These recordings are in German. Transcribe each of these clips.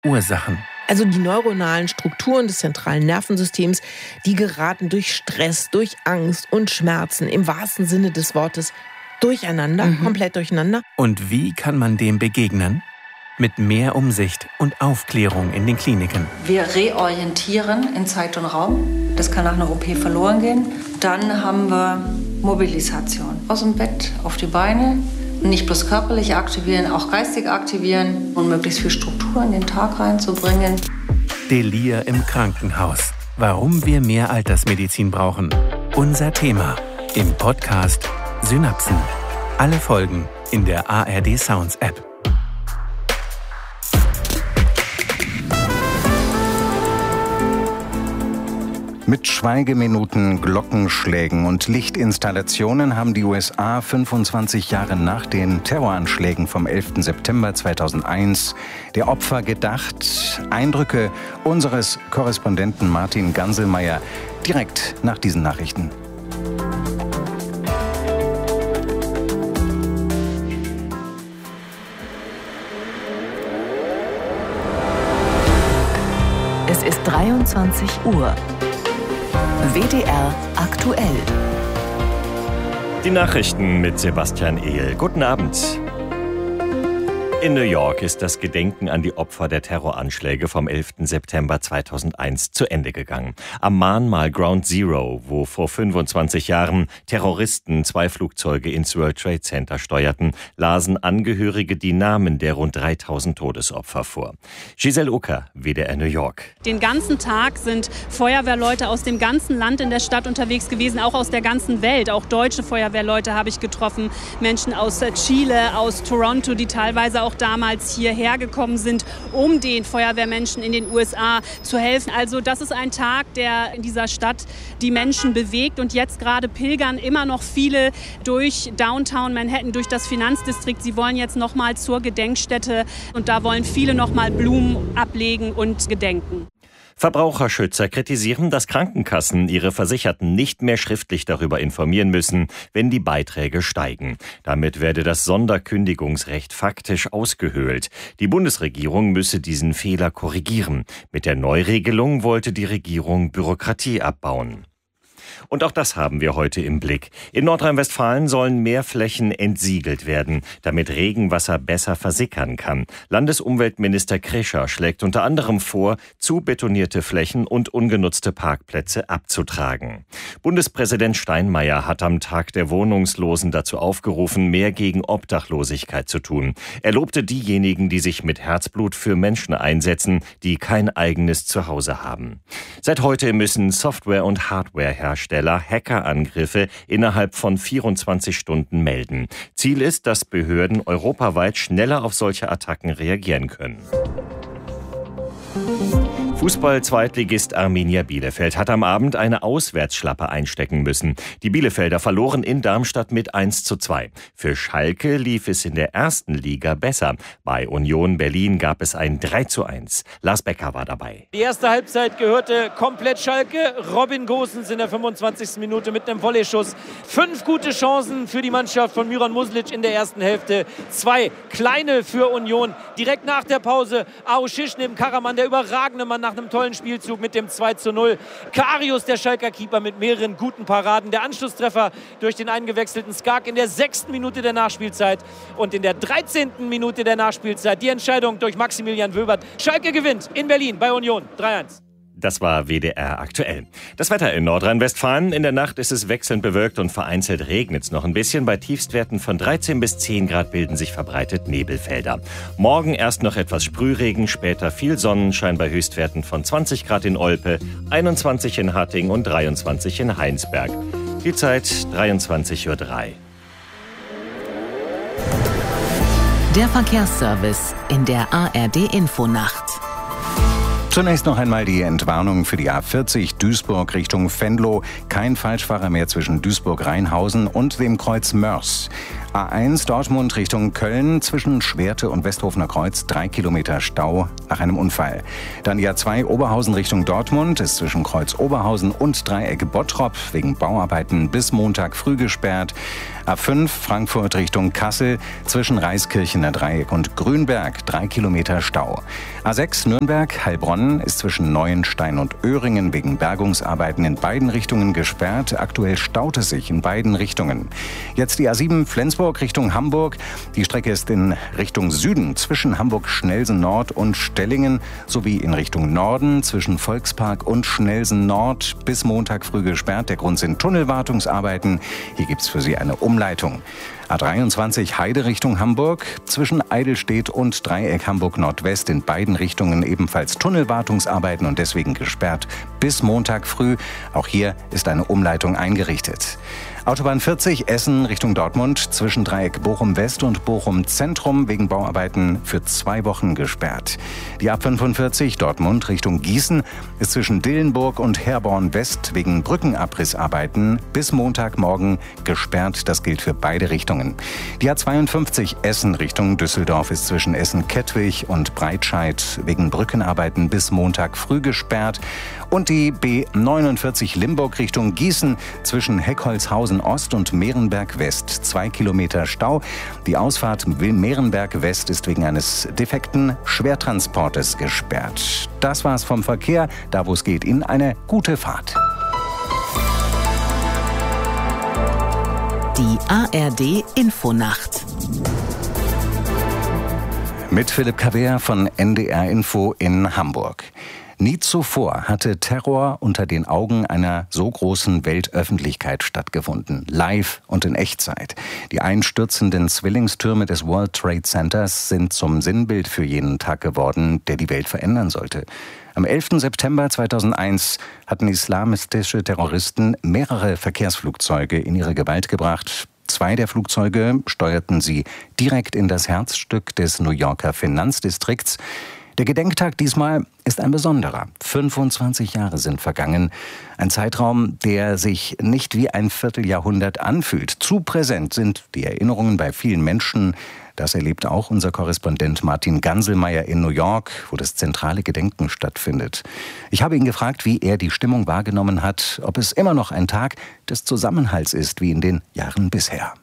Ursachen. Also die neuronalen Strukturen des zentralen Nervensystems, die geraten durch Stress, durch Angst und Schmerzen im wahrsten Sinne des Wortes durcheinander, komplett durcheinander. Und wie kann man dem begegnen? Mit mehr Umsicht und Aufklärung in den Kliniken. Wir reorientieren in Zeit und Raum. Das kann nach einer OP verloren gehen. Dann haben wir Mobilisation. Aus dem Bett auf die Beine. Nicht bloß körperlich aktivieren, auch geistig aktivieren und möglichst viel Struktur in den Tag reinzubringen. Delir im Krankenhaus. Warum wir mehr Altersmedizin brauchen. Unser Thema im Podcast Synapsen. Alle Folgen in der ARD Sounds App. Mit Schweigeminuten, Glockenschlägen und Lichtinstallationen haben die USA 25 Jahre nach den Terroranschlägen vom 11. September 2001 der Opfer gedacht. Eindrücke unseres Korrespondenten Martin Ganselmeier direkt nach diesen Nachrichten. Es ist 23 Uhr. WDR aktuell. Die Nachrichten mit Sebastian Ehl. Guten Abend. In New York ist das Gedenken an die Opfer der Terroranschläge vom 11. September 2001 zu Ende gegangen. Am Mahnmal Ground Zero, wo vor 25 Jahren Terroristen 2 Flugzeuge ins World Trade Center steuerten, lasen Angehörige die Namen der rund 3000 Todesopfer vor. Giselle Ucker, WDR New York. Den ganzen Tag sind Feuerwehrleute aus dem ganzen Land in der Stadt unterwegs gewesen, auch aus der ganzen Welt. Auch deutsche Feuerwehrleute habe ich getroffen, Menschen aus Chile, aus Toronto, die teilweise auch damals hierher gekommen sind, um den Feuerwehrmenschen in den USA zu helfen. Also das ist ein Tag, der in dieser Stadt die Menschen bewegt. Und jetzt gerade pilgern immer noch viele durch Downtown Manhattan, durch das Finanzdistrikt. Sie wollen jetzt noch mal zur Gedenkstätte und da wollen viele noch mal Blumen ablegen und gedenken. Verbraucherschützer kritisieren, dass Krankenkassen ihre Versicherten nicht mehr schriftlich darüber informieren müssen, wenn die Beiträge steigen. Damit werde das Sonderkündigungsrecht faktisch ausgehöhlt. Die Bundesregierung müsse diesen Fehler korrigieren. Mit der Neuregelung wollte die Regierung Bürokratie abbauen. Und auch das haben wir heute im Blick. In Nordrhein-Westfalen sollen mehr Flächen entsiegelt werden, damit Regenwasser besser versickern kann. Landesumweltminister Krischer schlägt unter anderem vor, zu betonierte Flächen und ungenutzte Parkplätze abzutragen. Bundespräsident Steinmeier hat am Tag der Wohnungslosen dazu aufgerufen, mehr gegen Obdachlosigkeit zu tun. Er lobte diejenigen, die sich mit Herzblut für Menschen einsetzen, die kein eigenes Zuhause haben. Seit heute müssen Software- und Hardwarehersteller Hackerangriffe innerhalb von 24 Stunden melden. Ziel ist, dass Behörden europaweit schneller auf solche Attacken reagieren können. Fußball-Zweitligist Arminia Bielefeld hat am Abend eine Auswärtsschlappe einstecken müssen. Die Bielefelder verloren in Darmstadt mit 1:2. Für Schalke lief es in der ersten Liga besser. Bei Union Berlin gab es ein 3:1. Lars Becker war dabei. Die erste Halbzeit gehörte komplett Schalke. Robin Gosens in der 25. Minute mit einem Volley-Schuss. 5 gute Chancen für die Mannschaft von Miran Muslic in der ersten Hälfte. 2 kleine für Union. Direkt nach der Pause Aoshish neben Karaman, der überragende Mann nach einem tollen Spielzug mit dem 2:0. Karius, der Schalker Keeper, mit mehreren guten Paraden. Der Anschlusstreffer durch den eingewechselten Skak in der 6. Minute der Nachspielzeit. Und in der 13. Minute der Nachspielzeit die Entscheidung durch Maximilian Wöbert. Schalke gewinnt in Berlin bei Union 3:1. Das war WDR aktuell. Das Wetter in Nordrhein-Westfalen. In der Nacht ist es wechselnd bewölkt und vereinzelt regnet es noch ein bisschen. Bei Tiefstwerten von 13 bis 10 Grad bilden sich verbreitet Nebelfelder. Morgen erst noch etwas Sprühregen, später viel Sonnenschein bei Höchstwerten von 20 Grad in Olpe, 21 in Hatting und 23 in Heinsberg. Die Zeit 23:03 Uhr. Der Verkehrsservice in der ARD Infonacht. Zunächst noch einmal die Entwarnung für die A40 Duisburg Richtung Venlo. Kein Falschfahrer mehr zwischen Duisburg-Rheinhausen und dem Kreuz Mörs. A1 Dortmund Richtung Köln zwischen Schwerte und Westhofener Kreuz 3 Kilometer Stau nach einem Unfall. Dann die A2 Oberhausen Richtung Dortmund ist zwischen Kreuz Oberhausen und Dreieck Bottrop wegen Bauarbeiten bis Montag früh gesperrt. A5 Frankfurt Richtung Kassel zwischen Reiskirchener Dreieck und Grünberg 3 Kilometer Stau. A6 Nürnberg Heilbronn ist zwischen Neuenstein und Öhringen wegen Bergungsarbeiten in beiden Richtungen gesperrt. Aktuell staut es sich in beiden Richtungen. Jetzt die A7 Flensburg Richtung Hamburg. Die Strecke ist in Richtung Süden zwischen Hamburg-Schnelsen Nord und Stellingen sowie in Richtung Norden zwischen Volkspark und Schnelsen Nord bis Montag früh gesperrt. Der Grund sind Tunnelwartungsarbeiten. Hier gibt es für Sie eine Umleitung. A23 Heide Richtung Hamburg. Zwischen Eidelstedt und Dreieck Hamburg Nordwest in beiden Richtungen ebenfalls Tunnelwartungsarbeiten und deswegen gesperrt bis Montag früh. Auch hier ist eine Umleitung eingerichtet. Autobahn 40 Essen Richtung Dortmund zwischen Dreieck Bochum West und Bochum Zentrum wegen Bauarbeiten für 2 Wochen gesperrt. Die A45 Dortmund Richtung Gießen ist zwischen Dillenburg und Herborn West wegen Brückenabrissarbeiten bis Montagmorgen gesperrt. Das gilt für beide Richtungen. Die A52 Essen Richtung Düsseldorf ist zwischen Essen-Kettwig und Breitscheid wegen Brückenarbeiten bis Montag früh gesperrt. Und die B49 Limburg Richtung Gießen zwischen Heckholzhausen Ost und Mehrenberg West 2 Kilometer Stau. Die Ausfahrt Mehrenberg West ist wegen eines defekten Schwertransportes gesperrt. Das war's vom Verkehr. Da wo es geht, Ihnen eine gute Fahrt. Die ARD Infonacht. Mit Philipp Kaber von NDR Info in Hamburg. Nie zuvor hatte Terror unter den Augen einer so großen Weltöffentlichkeit stattgefunden. Live und in Echtzeit. Die einstürzenden Zwillingstürme des World Trade Centers sind zum Sinnbild für jenen Tag geworden, der die Welt verändern sollte. Am 11. September 2001 hatten islamistische Terroristen mehrere Verkehrsflugzeuge in ihre Gewalt gebracht. 2 der Flugzeuge steuerten sie direkt in das Herzstück des New Yorker Finanzdistrikts. Der Gedenktag diesmal ist ein besonderer. 25 Jahre sind vergangen. Ein Zeitraum, der sich nicht wie ein Vierteljahrhundert anfühlt. Zu präsent sind die Erinnerungen bei vielen Menschen. Das erlebt auch unser Korrespondent Martin Ganselmeier in New York, wo das zentrale Gedenken stattfindet. Ich habe ihn gefragt, wie er die Stimmung wahrgenommen hat, ob es immer noch ein Tag des Zusammenhalts ist, wie in den Jahren bisher.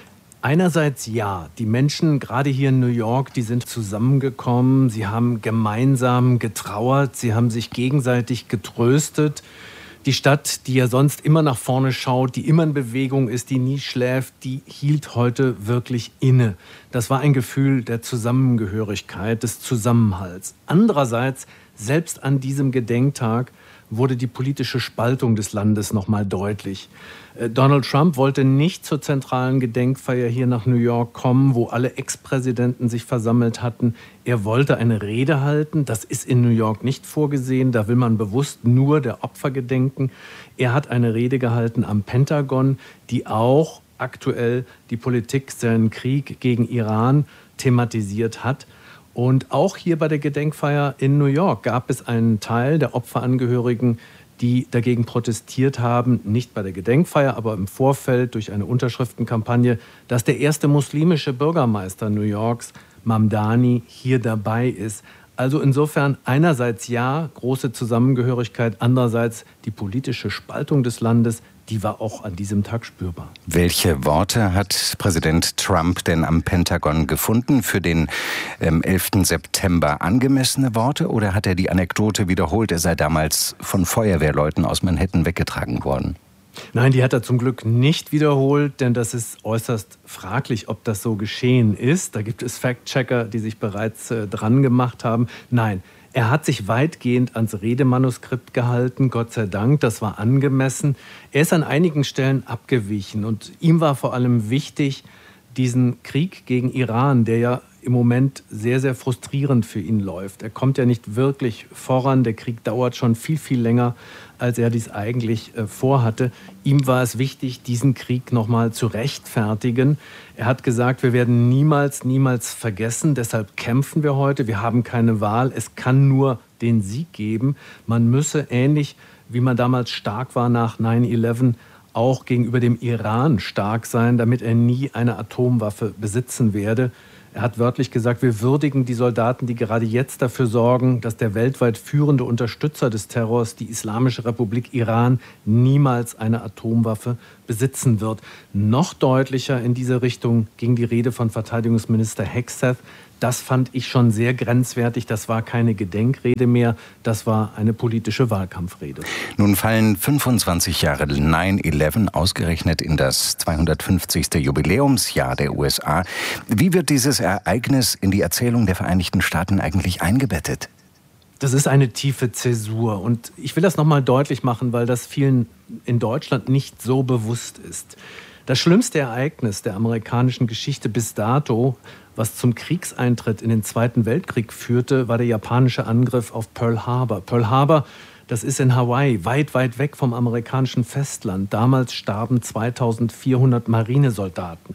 Einerseits ja, die Menschen gerade hier in New York, die sind zusammengekommen, sie haben gemeinsam getrauert, sie haben sich gegenseitig getröstet. Die Stadt, die ja sonst immer nach vorne schaut, die immer in Bewegung ist, die nie schläft, die hielt heute wirklich inne. Das war ein Gefühl der Zusammengehörigkeit, des Zusammenhalts. Andererseits, selbst an diesem Gedenktag wurde die politische Spaltung des Landes noch mal deutlich. Donald Trump wollte nicht zur zentralen Gedenkfeier hier nach New York kommen, wo alle Ex-Präsidenten sich versammelt hatten. Er wollte eine Rede halten. Das ist in New York nicht vorgesehen. Da will man bewusst nur der Opfer gedenken. Er hat eine Rede gehalten am Pentagon, die auch aktuell die Politik, seinen Krieg gegen Iran thematisiert hat. Und auch hier bei der Gedenkfeier in New York gab es einen Teil der Opferangehörigen, die dagegen protestiert haben, nicht bei der Gedenkfeier, aber im Vorfeld durch eine Unterschriftenkampagne, dass der erste muslimische Bürgermeister New Yorks, Mamdani, hier dabei ist. Also insofern einerseits ja, große Zusammengehörigkeit, andererseits die politische Spaltung des Landes, die war auch an diesem Tag spürbar. Welche Worte hat Präsident Trump denn am Pentagon gefunden für den 11. September? Angemessene Worte oder hat er die Anekdote wiederholt, er sei damals von Feuerwehrleuten aus Manhattan weggetragen worden? Nein, die hat er zum Glück nicht wiederholt, denn das ist äußerst fraglich, ob das so geschehen ist. Da gibt es Fact-Checker, die sich bereits dran gemacht haben. Nein, er hat sich weitgehend ans Redemanuskript gehalten, Gott sei Dank, das war angemessen. Er ist an einigen Stellen abgewichen und ihm war vor allem wichtig, diesen Krieg gegen Iran, der ja im Moment sehr, sehr frustrierend für ihn läuft. Er kommt ja nicht wirklich voran. Der Krieg dauert schon viel, viel länger, als er dies eigentlich vorhatte. Ihm war es wichtig, diesen Krieg nochmal zu rechtfertigen. Er hat gesagt, wir werden niemals, niemals vergessen. Deshalb kämpfen wir heute. Wir haben keine Wahl. Es kann nur den Sieg geben. Man müsse, ähnlich wie man damals stark war nach 9/11, auch gegenüber dem Iran stark sein, damit er nie eine Atomwaffe besitzen werde. Er hat wörtlich gesagt, wir würdigen die Soldaten, die gerade jetzt dafür sorgen, dass der weltweit führende Unterstützer des Terrors, die Islamische Republik Iran, niemals eine Atomwaffe besitzen wird. Noch deutlicher in diese Richtung ging die Rede von Verteidigungsminister Hegseth. Das fand ich schon sehr grenzwertig. Das war keine Gedenkrede mehr, das war eine politische Wahlkampfrede. Nun fallen 25 Jahre 9/11 ausgerechnet in das 250. Jubiläumsjahr der USA. Wie wird dieses Ereignis in die Erzählung der Vereinigten Staaten eigentlich eingebettet? Das ist eine tiefe Zäsur. Und ich will das nochmal deutlich machen, weil das vielen in Deutschland nicht so bewusst ist. Das schlimmste Ereignis der amerikanischen Geschichte bis dato, was zum Kriegseintritt in den Zweiten Weltkrieg führte, war der japanische Angriff auf Pearl Harbor. Pearl Harbor, das ist in Hawaii, weit, weit weg vom amerikanischen Festland. Damals starben 2400 Marinesoldaten.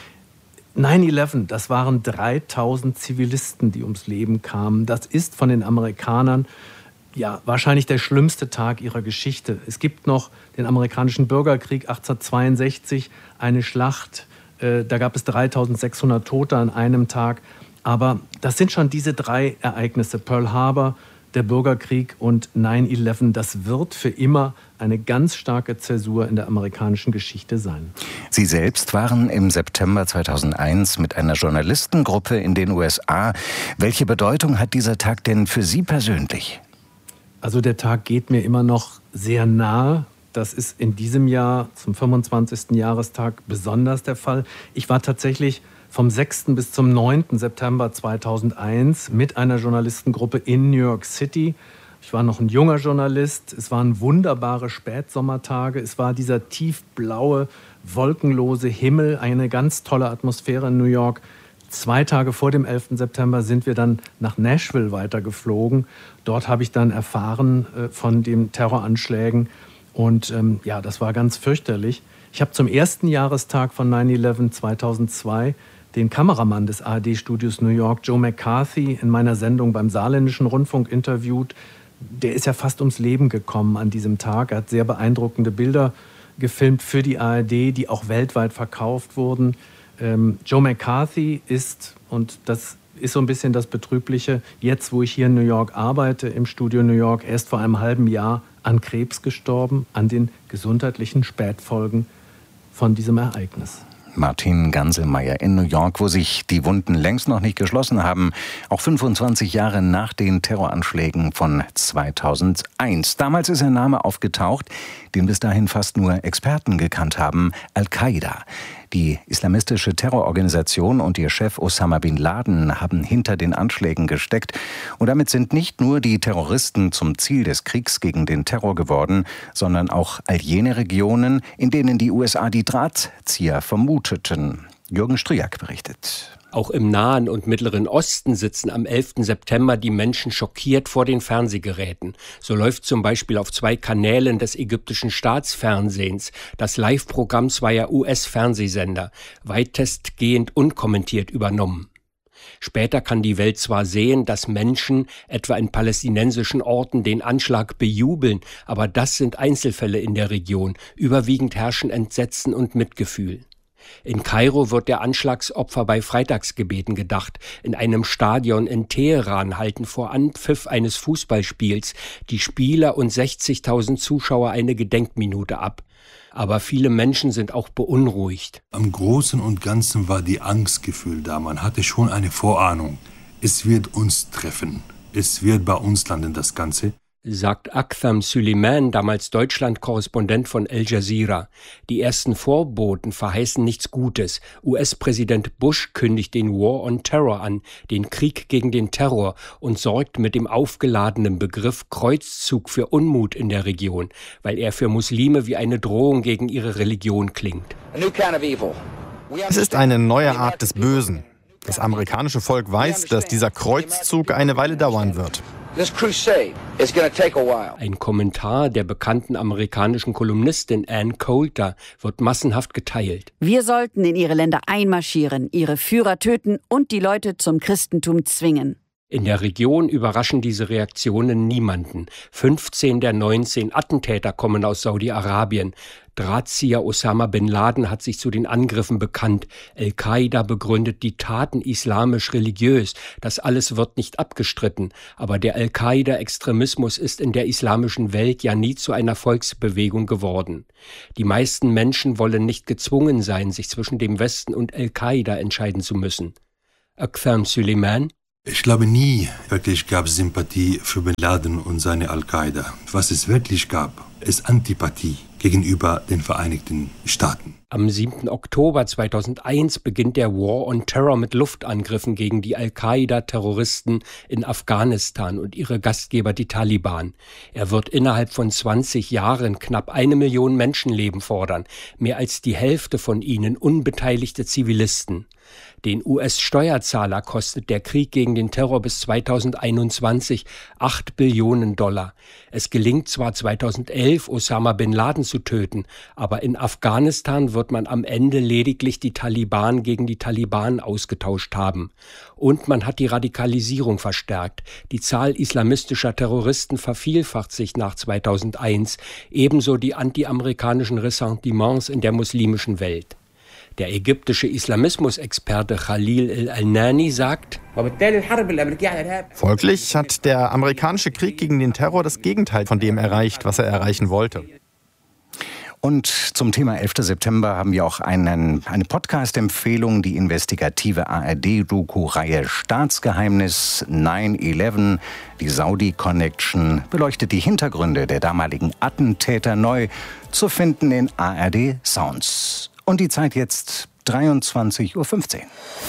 9/11, das waren 3000 Zivilisten, die ums Leben kamen. Das ist von den Amerikanern wahrscheinlich der schlimmste Tag ihrer Geschichte. Es gibt noch den amerikanischen Bürgerkrieg 1862, eine Schlacht. Da gab es 3600 Tote an einem Tag. Aber das sind schon diese drei Ereignisse, Pearl Harbor, der Bürgerkrieg und 9/11. Das wird für immer eine ganz starke Zäsur in der amerikanischen Geschichte sein. Sie selbst waren im September 2001 mit einer Journalistengruppe in den USA. Welche Bedeutung hat dieser Tag denn für Sie persönlich? Also der Tag geht mir immer noch sehr nahe. Das ist in diesem Jahr zum 25. Jahrestag besonders der Fall. Ich war tatsächlich vom 6. bis zum 9. September 2001 mit einer Journalistengruppe in New York City. Ich war noch ein junger Journalist. Es waren wunderbare Spätsommertage. Es war dieser tiefblaue, wolkenlose Himmel, eine ganz tolle Atmosphäre in New York. 2 Tage vor dem 11. September sind wir dann nach Nashville weitergeflogen. Dort habe ich dann erfahren von den Terroranschlägen. Und das war ganz fürchterlich. Ich habe zum ersten Jahrestag von 9/11 2002 den Kameramann des ARD-Studios New York, Joe McCarthy, in meiner Sendung beim Saarländischen Rundfunk interviewt. Der ist ja fast ums Leben gekommen an diesem Tag. Er hat sehr beeindruckende Bilder gefilmt für die ARD, die auch weltweit verkauft wurden. Joe McCarthy ist, und das ist so ein bisschen das Betrübliche, jetzt, wo ich hier in New York arbeite, im Studio New York, er ist vor einem halben Jahr an Krebs gestorben, an den gesundheitlichen Spätfolgen von diesem Ereignis. Martin Ganselmeier in New York, wo sich die Wunden längst noch nicht geschlossen haben, auch 25 Jahre nach den Terroranschlägen von 2001. Damals ist ein Name aufgetaucht, den bis dahin fast nur Experten gekannt haben: Al-Qaida. Die islamistische Terrororganisation und ihr Chef Osama bin Laden haben hinter den Anschlägen gesteckt. Und damit sind nicht nur die Terroristen zum Ziel des Kriegs gegen den Terror geworden, sondern auch all jene Regionen, in denen die USA die Drahtzieher vermuteten. Jürgen Strujak berichtet. Auch im Nahen und Mittleren Osten sitzen am 11. September die Menschen schockiert vor den Fernsehgeräten. So läuft zum Beispiel auf 2 Kanälen des ägyptischen Staatsfernsehens das Live-Programm zweier US-Fernsehsender, weitestgehend unkommentiert übernommen. Später kann die Welt zwar sehen, dass Menschen, etwa in palästinensischen Orten, den Anschlag bejubeln, aber das sind Einzelfälle in der Region. Überwiegend herrschen Entsetzen und Mitgefühl. In Kairo wird der Anschlagsopfer bei Freitagsgebeten gedacht. In einem Stadion in Teheran halten vor Anpfiff eines Fußballspiels die Spieler und 60.000 Zuschauer eine Gedenkminute ab. Aber viele Menschen sind auch beunruhigt. Am Großen und Ganzen war die Angstgefühl da. Man hatte schon eine Vorahnung. Es wird uns treffen. Es wird bei uns landen, das Ganze. Sagt Aktham Süleyman, damals Deutschland-Korrespondent von Al Jazeera. Die ersten Vorboten verheißen nichts Gutes. US-Präsident Bush kündigt den War on Terror an, den Krieg gegen den Terror, und sorgt mit dem aufgeladenen Begriff Kreuzzug für Unmut in der Region, weil er für Muslime wie eine Drohung gegen ihre Religion klingt. Es ist eine neue Art des Bösen. Das amerikanische Volk weiß, dass dieser Kreuzzug eine Weile dauern wird. Ein Kommentar der bekannten amerikanischen Kolumnistin Ann Coulter wird massenhaft geteilt. Wir sollten in ihre Länder einmarschieren, ihre Führer töten und die Leute zum Christentum zwingen. In der Region überraschen diese Reaktionen niemanden. 15 der 19 Attentäter kommen aus Saudi-Arabien. Drahtzieher Osama bin Laden hat sich zu den Angriffen bekannt. Al-Qaida begründet die Taten islamisch-religiös. Das alles wird nicht abgestritten. Aber der Al-Qaida-Extremismus ist in der islamischen Welt ja nie zu einer Volksbewegung geworden. Die meisten Menschen wollen nicht gezwungen sein, sich zwischen dem Westen und Al-Qaida entscheiden zu müssen. Aktham Suleiman: Ich glaube, nie wirklich gab es Sympathie für Bin Laden und seine Al-Qaida. Was es wirklich gab, ist Antipathie gegenüber den Vereinigten Staaten. Am 7. Oktober 2001 beginnt der War on Terror mit Luftangriffen gegen die Al-Qaida-Terroristen in Afghanistan und ihre Gastgeber, die Taliban. Er wird innerhalb von 20 Jahren knapp 1 Million Menschenleben fordern, mehr als die Hälfte von ihnen unbeteiligte Zivilisten. Den US-Steuerzahler kostet der Krieg gegen den Terror bis 2021 $8 Billionen. Es gelingt zwar 2011, Osama bin Laden zu töten, aber in Afghanistan wird man am Ende lediglich die Taliban gegen die Taliban ausgetauscht haben. Und man hat die Radikalisierung verstärkt. Die Zahl islamistischer Terroristen vervielfacht sich nach 2001, ebenso die anti-amerikanischen Ressentiments in der muslimischen Welt. Der ägyptische Islamismusexperte Khalil el-Alnani sagt: Folglich hat der amerikanische Krieg gegen den Terror das Gegenteil von dem erreicht, was er erreichen wollte. Und zum Thema 11. September haben wir auch eine Podcast-Empfehlung, die investigative ARD-Doku-Reihe Staatsgeheimnis 9/11, die Saudi-Connection, beleuchtet die Hintergründe der damaligen Attentäter neu, zu finden in ARD Sounds. Und die Zeit jetzt 23:15 Uhr.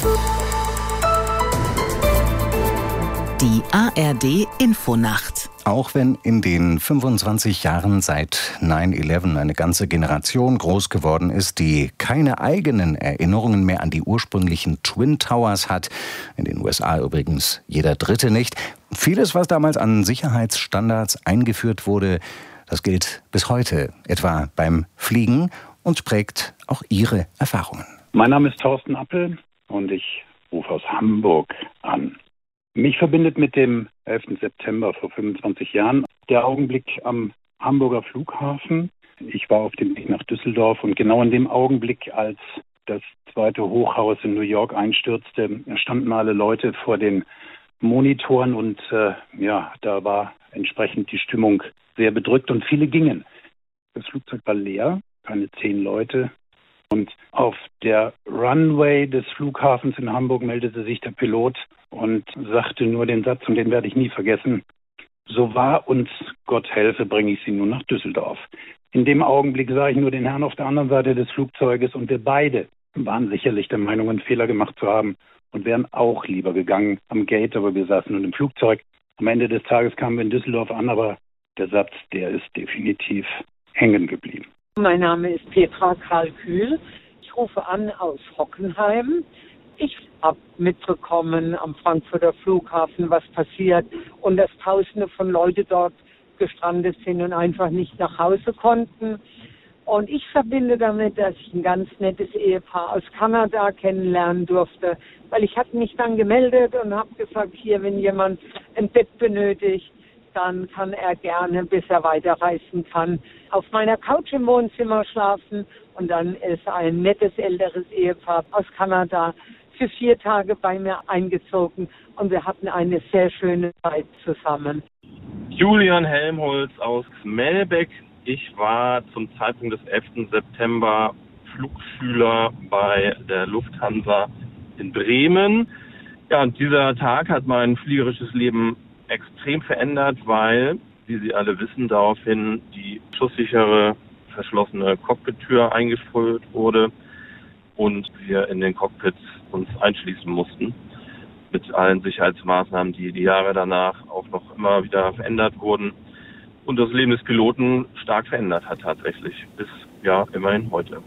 Die ARD Infonacht. Auch wenn in den 25 Jahren seit 9/11 eine ganze Generation groß geworden ist, die keine eigenen Erinnerungen mehr an die ursprünglichen Twin Towers hat, in den USA übrigens jeder Dritte nicht, vieles, was damals an Sicherheitsstandards eingeführt wurde, das gilt bis heute, etwa beim Fliegen, und prägt auch Ihre Erfahrungen. Mein Name ist Thorsten Appel und ich rufe aus Hamburg an. Mich verbindet mit dem 11. September vor 25 Jahren der Augenblick am Hamburger Flughafen. Ich war auf dem Weg nach Düsseldorf und genau in dem Augenblick, als das zweite Hochhaus in New York einstürzte, standen alle Leute vor den Monitoren und da war entsprechend die Stimmung sehr bedrückt und viele gingen. Das Flugzeug war leer, keine 10 Leute. Und auf der Runway des Flughafens in Hamburg meldete sich der Pilot und sagte nur den Satz, und den werde ich nie vergessen: So wahr uns Gott helfe, bringe ich Sie nun nach Düsseldorf. In dem Augenblick sah ich nur den Herrn auf der anderen Seite des Flugzeuges und wir beide waren sicherlich der Meinung, einen Fehler gemacht zu haben und wären auch lieber gegangen am Gate, aber wir saßen nun im Flugzeug. Am Ende des Tages kamen wir in Düsseldorf an, aber der Satz, der ist definitiv hängen geblieben. Mein Name ist Petra Karl-Kühl. Ich rufe an aus Hockenheim. Ich habe mitbekommen am Frankfurter Flughafen, was passiert und dass Tausende von Leuten dort gestrandet sind und einfach nicht nach Hause konnten. Und ich verbinde damit, dass ich ein ganz nettes Ehepaar aus Kanada kennenlernen durfte, weil ich hatte mich dann gemeldet und habe gesagt, hier, wenn jemand ein Bett benötigt, dann kann er gerne, bis er weiterreisen kann, auf meiner Couch im Wohnzimmer schlafen. Und dann ist ein nettes älteres Ehepaar aus Kanada für 4 Tage bei mir eingezogen und wir hatten eine sehr schöne Zeit zusammen. Julian Helmholtz aus Melbeck. Ich war zum Zeitpunkt des 11. September Flugschüler bei der Lufthansa in Bremen. Ja, und dieser Tag hat mein fliegerisches Leben extrem verändert, weil, wie Sie alle wissen, daraufhin die schusssichere verschlossene Cockpit-Tür eingeführt wurde und wir in den Cockpits uns einschließen mussten mit allen Sicherheitsmaßnahmen, die die Jahre danach auch noch immer wieder verändert wurden und das Leben des Piloten stark verändert hat tatsächlich, bis ja immerhin heute.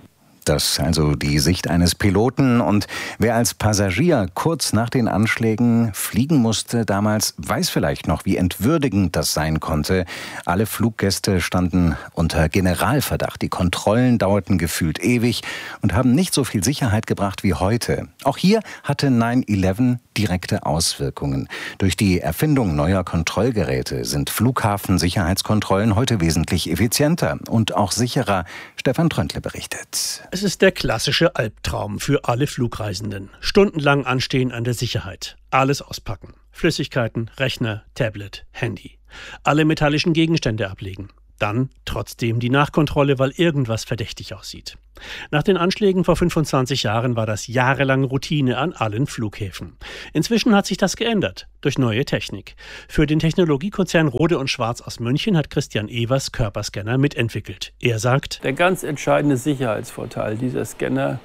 Das also die Sicht eines Piloten. Und wer als Passagier kurz nach den Anschlägen fliegen musste damals, weiß vielleicht noch, wie entwürdigend das sein konnte. Alle Fluggäste standen unter Generalverdacht. Die Kontrollen dauerten gefühlt ewig und haben nicht so viel Sicherheit gebracht wie heute. Auch hier hatte 9/11 direkte Auswirkungen. Durch die Erfindung neuer Kontrollgeräte sind Flughafensicherheitskontrollen heute wesentlich effizienter und auch sicherer. Stefan Tröntle berichtet. Es ist der klassische Albtraum für alle Flugreisenden. Stundenlang anstehen an der Sicherheit. Alles auspacken. Flüssigkeiten, Rechner, Tablet, Handy. Alle metallischen Gegenstände ablegen. Dann trotzdem die Nachkontrolle, weil irgendwas verdächtig aussieht. Nach den Anschlägen vor 25 Jahren war das jahrelang Routine an allen Flughäfen. Inzwischen hat sich das geändert durch neue Technik. Für den Technologiekonzern Rohde & Schwarz aus München hat Christian Evers Körperscanner mitentwickelt. Er sagt: Der ganz entscheidende Sicherheitsvorteil dieser Scanner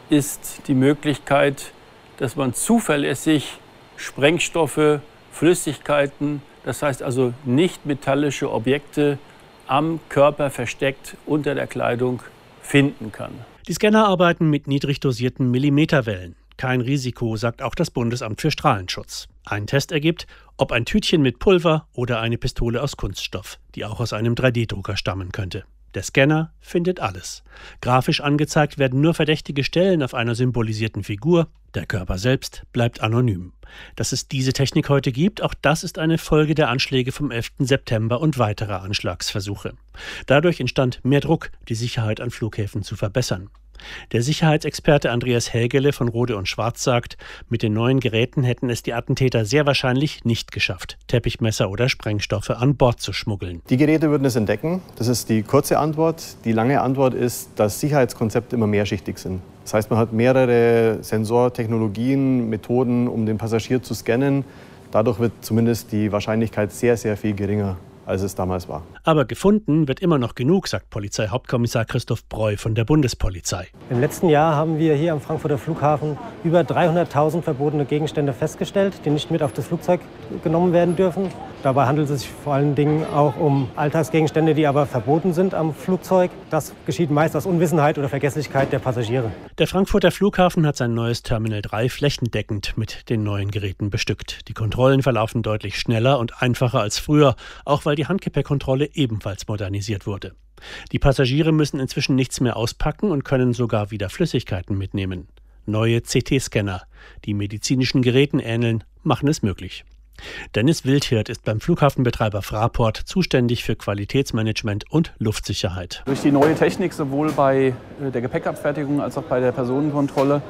ist die Möglichkeit, dass man zuverlässig Sprengstoffe, Flüssigkeiten, das heißt also nicht metallische Objekte, am Körper versteckt unter der Kleidung finden kann. Die Scanner arbeiten mit niedrig dosierten Millimeterwellen. Kein Risiko, sagt auch das Bundesamt für Strahlenschutz. Ein Test ergibt, ob ein Tütchen mit Pulver oder eine Pistole aus Kunststoff, die auch aus einem 3D-Drucker stammen könnte. Der Scanner findet alles. Grafisch angezeigt werden nur verdächtige Stellen auf einer symbolisierten Figur. Der Körper selbst bleibt anonym. Dass es diese Technik heute gibt, auch das ist eine Folge der Anschläge vom 11. September und weiterer Anschlagsversuche. Dadurch entstand mehr Druck, die Sicherheit an Flughäfen zu verbessern. Der Sicherheitsexperte Andreas Hägele von Rohde & Schwarz sagt, mit den neuen Geräten hätten es die Attentäter sehr wahrscheinlich nicht geschafft, Teppichmesser oder Sprengstoffe an Bord zu schmuggeln. Die Geräte würden es entdecken. Das ist die kurze Antwort. Die lange Antwort ist, dass Sicherheitskonzepte immer mehrschichtig sind. Das heißt, man hat mehrere Sensortechnologien, Methoden, um den Passagier zu scannen. Dadurch wird zumindest die Wahrscheinlichkeit sehr, sehr viel geringer, als es damals war. Aber gefunden wird immer noch genug, sagt Polizeihauptkommissar Christoph Breu von der Bundespolizei. Im letzten Jahr haben wir hier am Frankfurter Flughafen über 300.000 verbotene Gegenstände festgestellt, die nicht mit auf das Flugzeug genommen werden dürfen. Dabei handelt es sich vor allen Dingen auch um Alltagsgegenstände, die aber verboten sind am Flugzeug. Das geschieht meist aus Unwissenheit oder Vergesslichkeit der Passagiere. Der Frankfurter Flughafen hat sein neues Terminal 3 flächendeckend mit den neuen Geräten bestückt. Die Kontrollen verlaufen deutlich schneller und einfacher als früher, auch weil die Handgepäckkontrolle ebenfalls modernisiert wurde. Die Passagiere müssen inzwischen nichts mehr auspacken und können sogar wieder Flüssigkeiten mitnehmen. Neue CT-Scanner, die medizinischen Geräten ähneln, machen es möglich. Dennis Wildhirt ist beim Flughafenbetreiber Fraport zuständig für Qualitätsmanagement und Luftsicherheit. Durch die neue Technik sowohl bei der Gepäckabfertigung als auch bei der Personenkontrolle,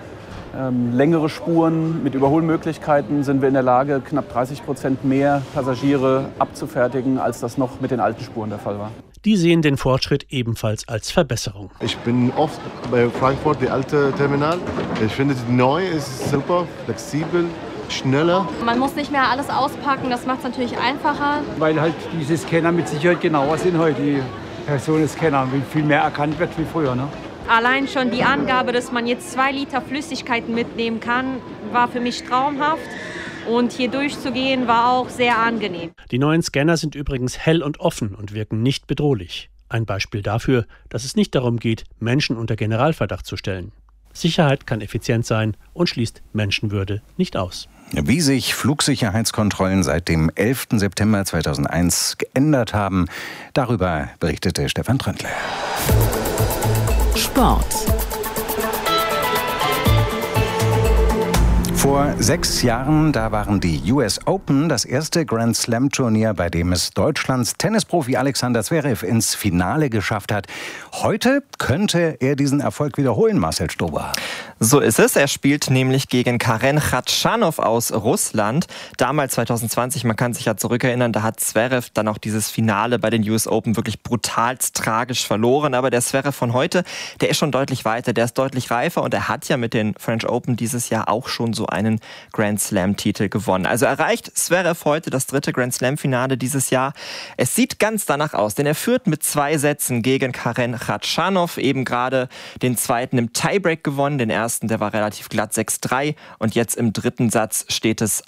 längere Spuren mit Überholmöglichkeiten, sind wir in der Lage, knapp 30% mehr Passagiere abzufertigen, als das noch mit den alten Spuren der Fall war. Die sehen den Fortschritt ebenfalls als Verbesserung. Ich bin oft bei Frankfurt, die alte Terminal. Ich finde, die neue ist super, flexibel, schneller. Man muss nicht mehr alles auspacken, das macht es natürlich einfacher. Weil halt diese Scanner mit Sicherheit genauer sind heute, die Personenscanner, wie viel mehr erkannt wird wie früher. Ne? Allein schon die Angabe, dass man jetzt 2 Liter Flüssigkeiten mitnehmen kann, war für mich traumhaft. Und hier durchzugehen war auch sehr angenehm. Die neuen Scanner sind übrigens hell und offen und wirken nicht bedrohlich. Ein Beispiel dafür, dass es nicht darum geht, Menschen unter Generalverdacht zu stellen. Sicherheit kann effizient sein und schließt Menschenwürde nicht aus. Wie sich Flugsicherheitskontrollen seit dem 11. September 2001 geändert haben, darüber berichtete Stefan Tröntle. Sport. Vor 6 Jahren, da waren die US Open das erste Grand Slam Turnier, bei dem es Deutschlands Tennisprofi Alexander Zverev ins Finale geschafft hat. Heute könnte er diesen Erfolg wiederholen, Marcel Stober. So ist es. Er spielt nämlich gegen Karen Khachanov aus Russland. Damals 2020, man kann sich ja zurückerinnern, da hat Zverev dann auch dieses Finale bei den US Open wirklich brutalst tragisch verloren. Aber der Zverev von heute, der ist schon deutlich weiter, der ist deutlich reifer und er hat ja mit den French Open dieses Jahr auch schon so einen Grand Slam-Titel gewonnen. Also erreicht Zverev heute das 3. Grand Slam-Finale dieses Jahr. Es sieht ganz danach aus, denn er führt mit 2 Sätzen gegen Karen Khachanov, eben gerade den zweiten im Tiebreak gewonnen, den ersten ersten, der war relativ glatt 6-3 und jetzt im dritten Satz steht es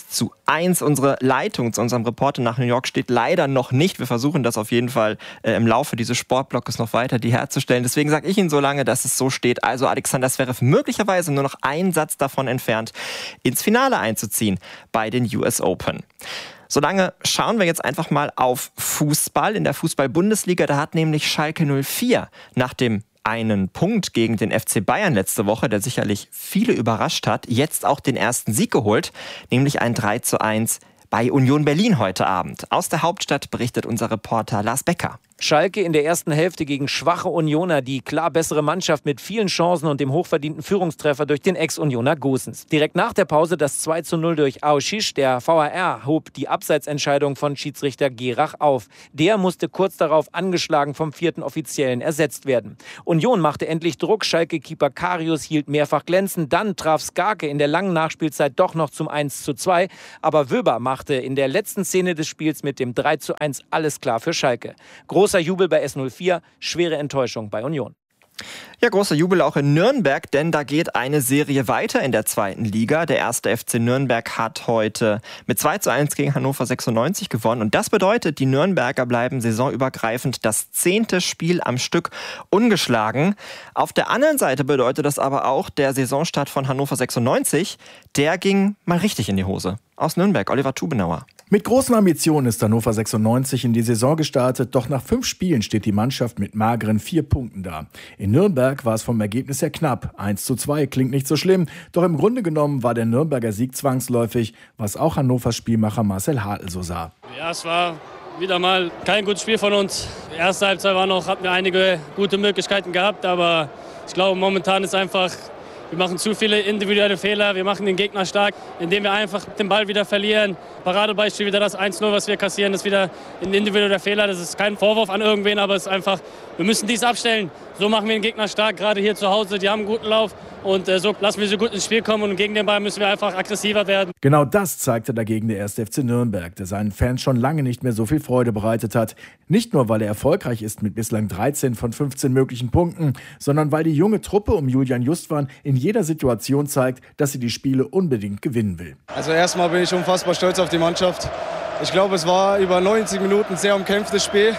1-1. Unsere Leitung zu unserem Reporter nach New York steht leider noch nicht. Wir versuchen das auf jeden Fall im Laufe dieses Sportblocks noch weiter die herzustellen. Deswegen sage ich Ihnen so lange, dass es so steht. Also Alexander Zverev möglicherweise nur noch einen Satz davon entfernt, ins Finale einzuziehen bei den US Open. Solange schauen wir jetzt einfach mal auf Fußball. In der Fußball-Bundesliga, da hat nämlich Schalke 04 nach dem einen Punkt gegen den FC Bayern letzte Woche, der sicherlich viele überrascht hat, jetzt auch den ersten Sieg geholt, nämlich ein 3-1 bei Union Berlin heute Abend. Aus der Hauptstadt berichtet unser Reporter Lars Becker. Schalke in der ersten Hälfte gegen schwache Unioner, die klar bessere Mannschaft mit vielen Chancen und dem hochverdienten Führungstreffer durch den Ex-Unioner Gosens. Direkt nach der Pause das 2-0 durch Aoshish. Der VAR hob die Abseitsentscheidung von Schiedsrichter Gerach auf. Der musste kurz darauf angeschlagen vom vierten Offiziellen ersetzt werden. Union machte endlich Druck. Schalke-Keeper Karius hielt mehrfach glänzend. Dann traf Skarke in der langen Nachspielzeit doch noch zum 1-2. Aber Wöber machte in der letzten Szene des Spiels mit dem 3-1 alles klar für Schalke. Großer Jubel bei S04, schwere Enttäuschung bei Union. Ja, großer Jubel auch in Nürnberg, denn da geht eine Serie weiter in der zweiten Liga. Der erste FC Nürnberg hat heute mit 2-1 gegen Hannover 96 gewonnen. Und das bedeutet, die Nürnberger bleiben saisonübergreifend das 10. Spiel am Stück ungeschlagen. Auf der anderen Seite bedeutet das aber auch, der Saisonstart von Hannover 96, der ging mal richtig in die Hose. Aus Nürnberg, Oliver Tubenauer. Mit großen Ambitionen ist Hannover 96 in die Saison gestartet, doch nach 5 Spielen steht die Mannschaft mit mageren 4 Punkten da. In Nürnberg war es vom Ergebnis her knapp. 1-2 klingt nicht so schlimm, doch im Grunde genommen war der Nürnberger Sieg zwangsläufig, was auch Hannovers Spielmacher Marcel Hartl so sah. Ja, es war wieder mal kein gutes Spiel von uns. Die erste Halbzeit hatten wir einige gute Möglichkeiten gehabt, aber ich glaube momentan ist einfach, wir machen zu viele individuelle Fehler, wir machen den Gegner stark, indem wir einfach den Ball wieder verlieren. Paradebeispiel wieder das 1-0, was wir kassieren, das ist wieder ein individueller Fehler. Das ist kein Vorwurf an irgendwen, aber es ist einfach, wir müssen dies abstellen. So machen wir den Gegner stark, gerade hier zu Hause. Die haben einen guten Lauf und so lassen wir so gut ins Spiel kommen. Und gegen den Ball müssen wir einfach aggressiver werden. Genau das zeigte dagegen der 1. FC Nürnberg, der seinen Fans schon lange nicht mehr so viel Freude bereitet hat. Nicht nur, weil er erfolgreich ist mit bislang 13 von 15 möglichen Punkten, sondern weil die junge Truppe um Julian Justwan in jeder Situation zeigt, dass sie die Spiele unbedingt gewinnen will. Also erstmal bin ich unfassbar stolz auf die Mannschaft. Ich glaube, es war über 90 Minuten ein sehr umkämpftes Spiel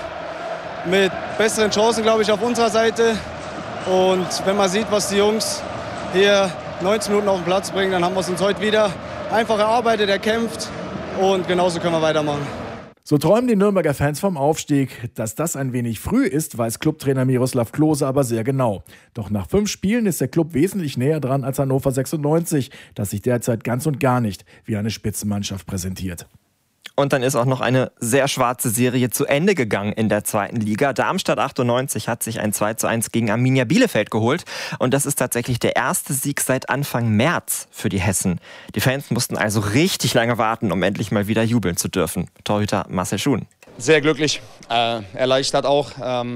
mit besseren Chancen, glaube ich, auf unserer Seite. Und wenn man sieht, was die Jungs hier 90 Minuten auf den Platz bringen, dann haben wir es uns heute wieder einfach erarbeitet, erkämpft und genauso können wir weitermachen. So träumen die Nürnberger Fans vom Aufstieg. Dass das ein wenig früh ist, weiß Clubtrainer Miroslav Klose aber sehr genau. Doch nach 5 Spielen ist der Club wesentlich näher dran als Hannover 96, das sich derzeit ganz und gar nicht wie eine Spitzenmannschaft präsentiert. Und dann ist auch noch eine sehr schwarze Serie zu Ende gegangen in der zweiten Liga. Darmstadt 98 hat sich ein 2-1 gegen Arminia Bielefeld geholt. Und das ist tatsächlich der erste Sieg seit Anfang März für die Hessen. Die Fans mussten also richtig lange warten, um endlich mal wieder jubeln zu dürfen. Torhüter Marcel Schuhn. Sehr glücklich, erleichtert auch.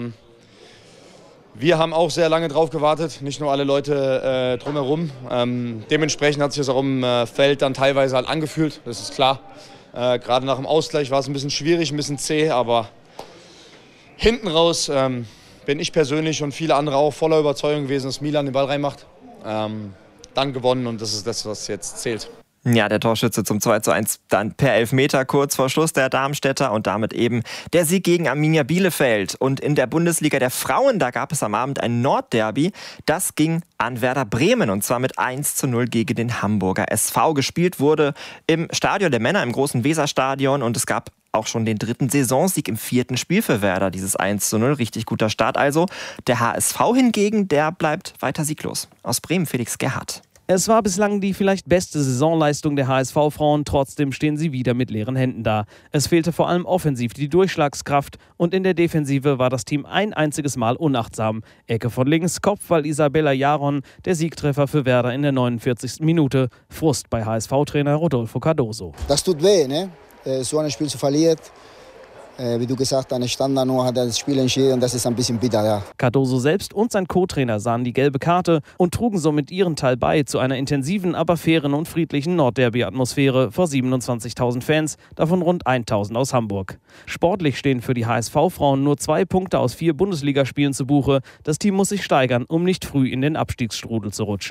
Wir haben auch sehr lange drauf gewartet, nicht nur alle Leute drumherum. Dementsprechend hat sich das auch im Feld dann teilweise halt angefühlt, das ist klar. Gerade nach dem Ausgleich war es ein bisschen schwierig, ein bisschen zäh, aber hinten raus bin ich persönlich und viele andere auch voller Überzeugung gewesen, dass Milan den Ball reinmacht. Dann gewonnen und das ist das, was jetzt zählt. Ja, der Torschütze zum 2-1 dann per Elfmeter kurz vor Schluss der Darmstädter und damit eben der Sieg gegen Arminia Bielefeld. Und in der Bundesliga der Frauen, da gab es am Abend ein Nordderby. Das ging an Werder Bremen und zwar mit 1-0 gegen den Hamburger SV. Gespielt wurde im Stadion der Männer, im großen Weserstadion und es gab auch schon den 3. Saisonsieg im 4. Spiel für Werder, dieses 1-0. Richtig guter Start also. Der HSV hingegen, der bleibt weiter sieglos. Aus Bremen Felix Gerhardt. Es war bislang die vielleicht beste Saisonleistung der HSV-Frauen, trotzdem stehen sie wieder mit leeren Händen da. Es fehlte vor allem offensiv die Durchschlagskraft und in der Defensive war das Team ein einziges Mal unachtsam. Ecke von links, Kopfball Isabella Jaron, der Siegtreffer für Werder in der 49. Minute. Frust bei HSV-Trainer Rodolfo Cardoso. Das tut weh, ne? So ein Spiel zu verlieren. Wie du gesagt hast, eine Standard nur hat das Spiel entschieden und das ist ein bisschen bitter, ja. Cardoso selbst und sein Co-Trainer sahen die gelbe Karte und trugen somit ihren Teil bei zu einer intensiven, aber fairen und friedlichen Nordderby-Atmosphäre vor 27.000 Fans, davon rund 1.000 aus Hamburg. Sportlich stehen für die HSV-Frauen nur 2 Punkte aus 4 Bundesligaspielen zu Buche. Das Team muss sich steigern, um nicht früh in den Abstiegsstrudel zu rutschen.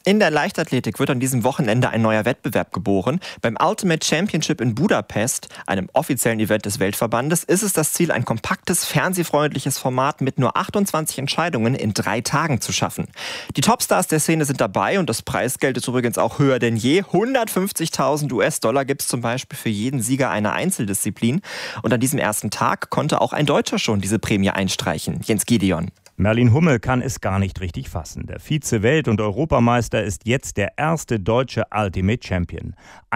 In der Leichtathletik wird an diesem Wochenende ein neuer Wettbewerb geboren. Beim Ultimate Championship in Budapest, einem offiziellen Event des Weltverbandes, ist es das Ziel, ein kompaktes, fernsehfreundliches Format mit nur 28 Entscheidungen in 3 Tagen zu schaffen. Die Topstars der Szene sind dabei und das Preisgeld ist übrigens auch höher denn je. 150.000 US-Dollar gibt es zum Beispiel für jeden Sieger einer Einzeldisziplin. Und an diesem ersten Tag konnte auch ein Deutscher schon diese Prämie einstreichen. Jens Gideon. Merlin Hummel kann es gar nicht richtig fassen. Der Vize-Welt- und Europameister ist jetzt der erste deutsche Ultimate Champion.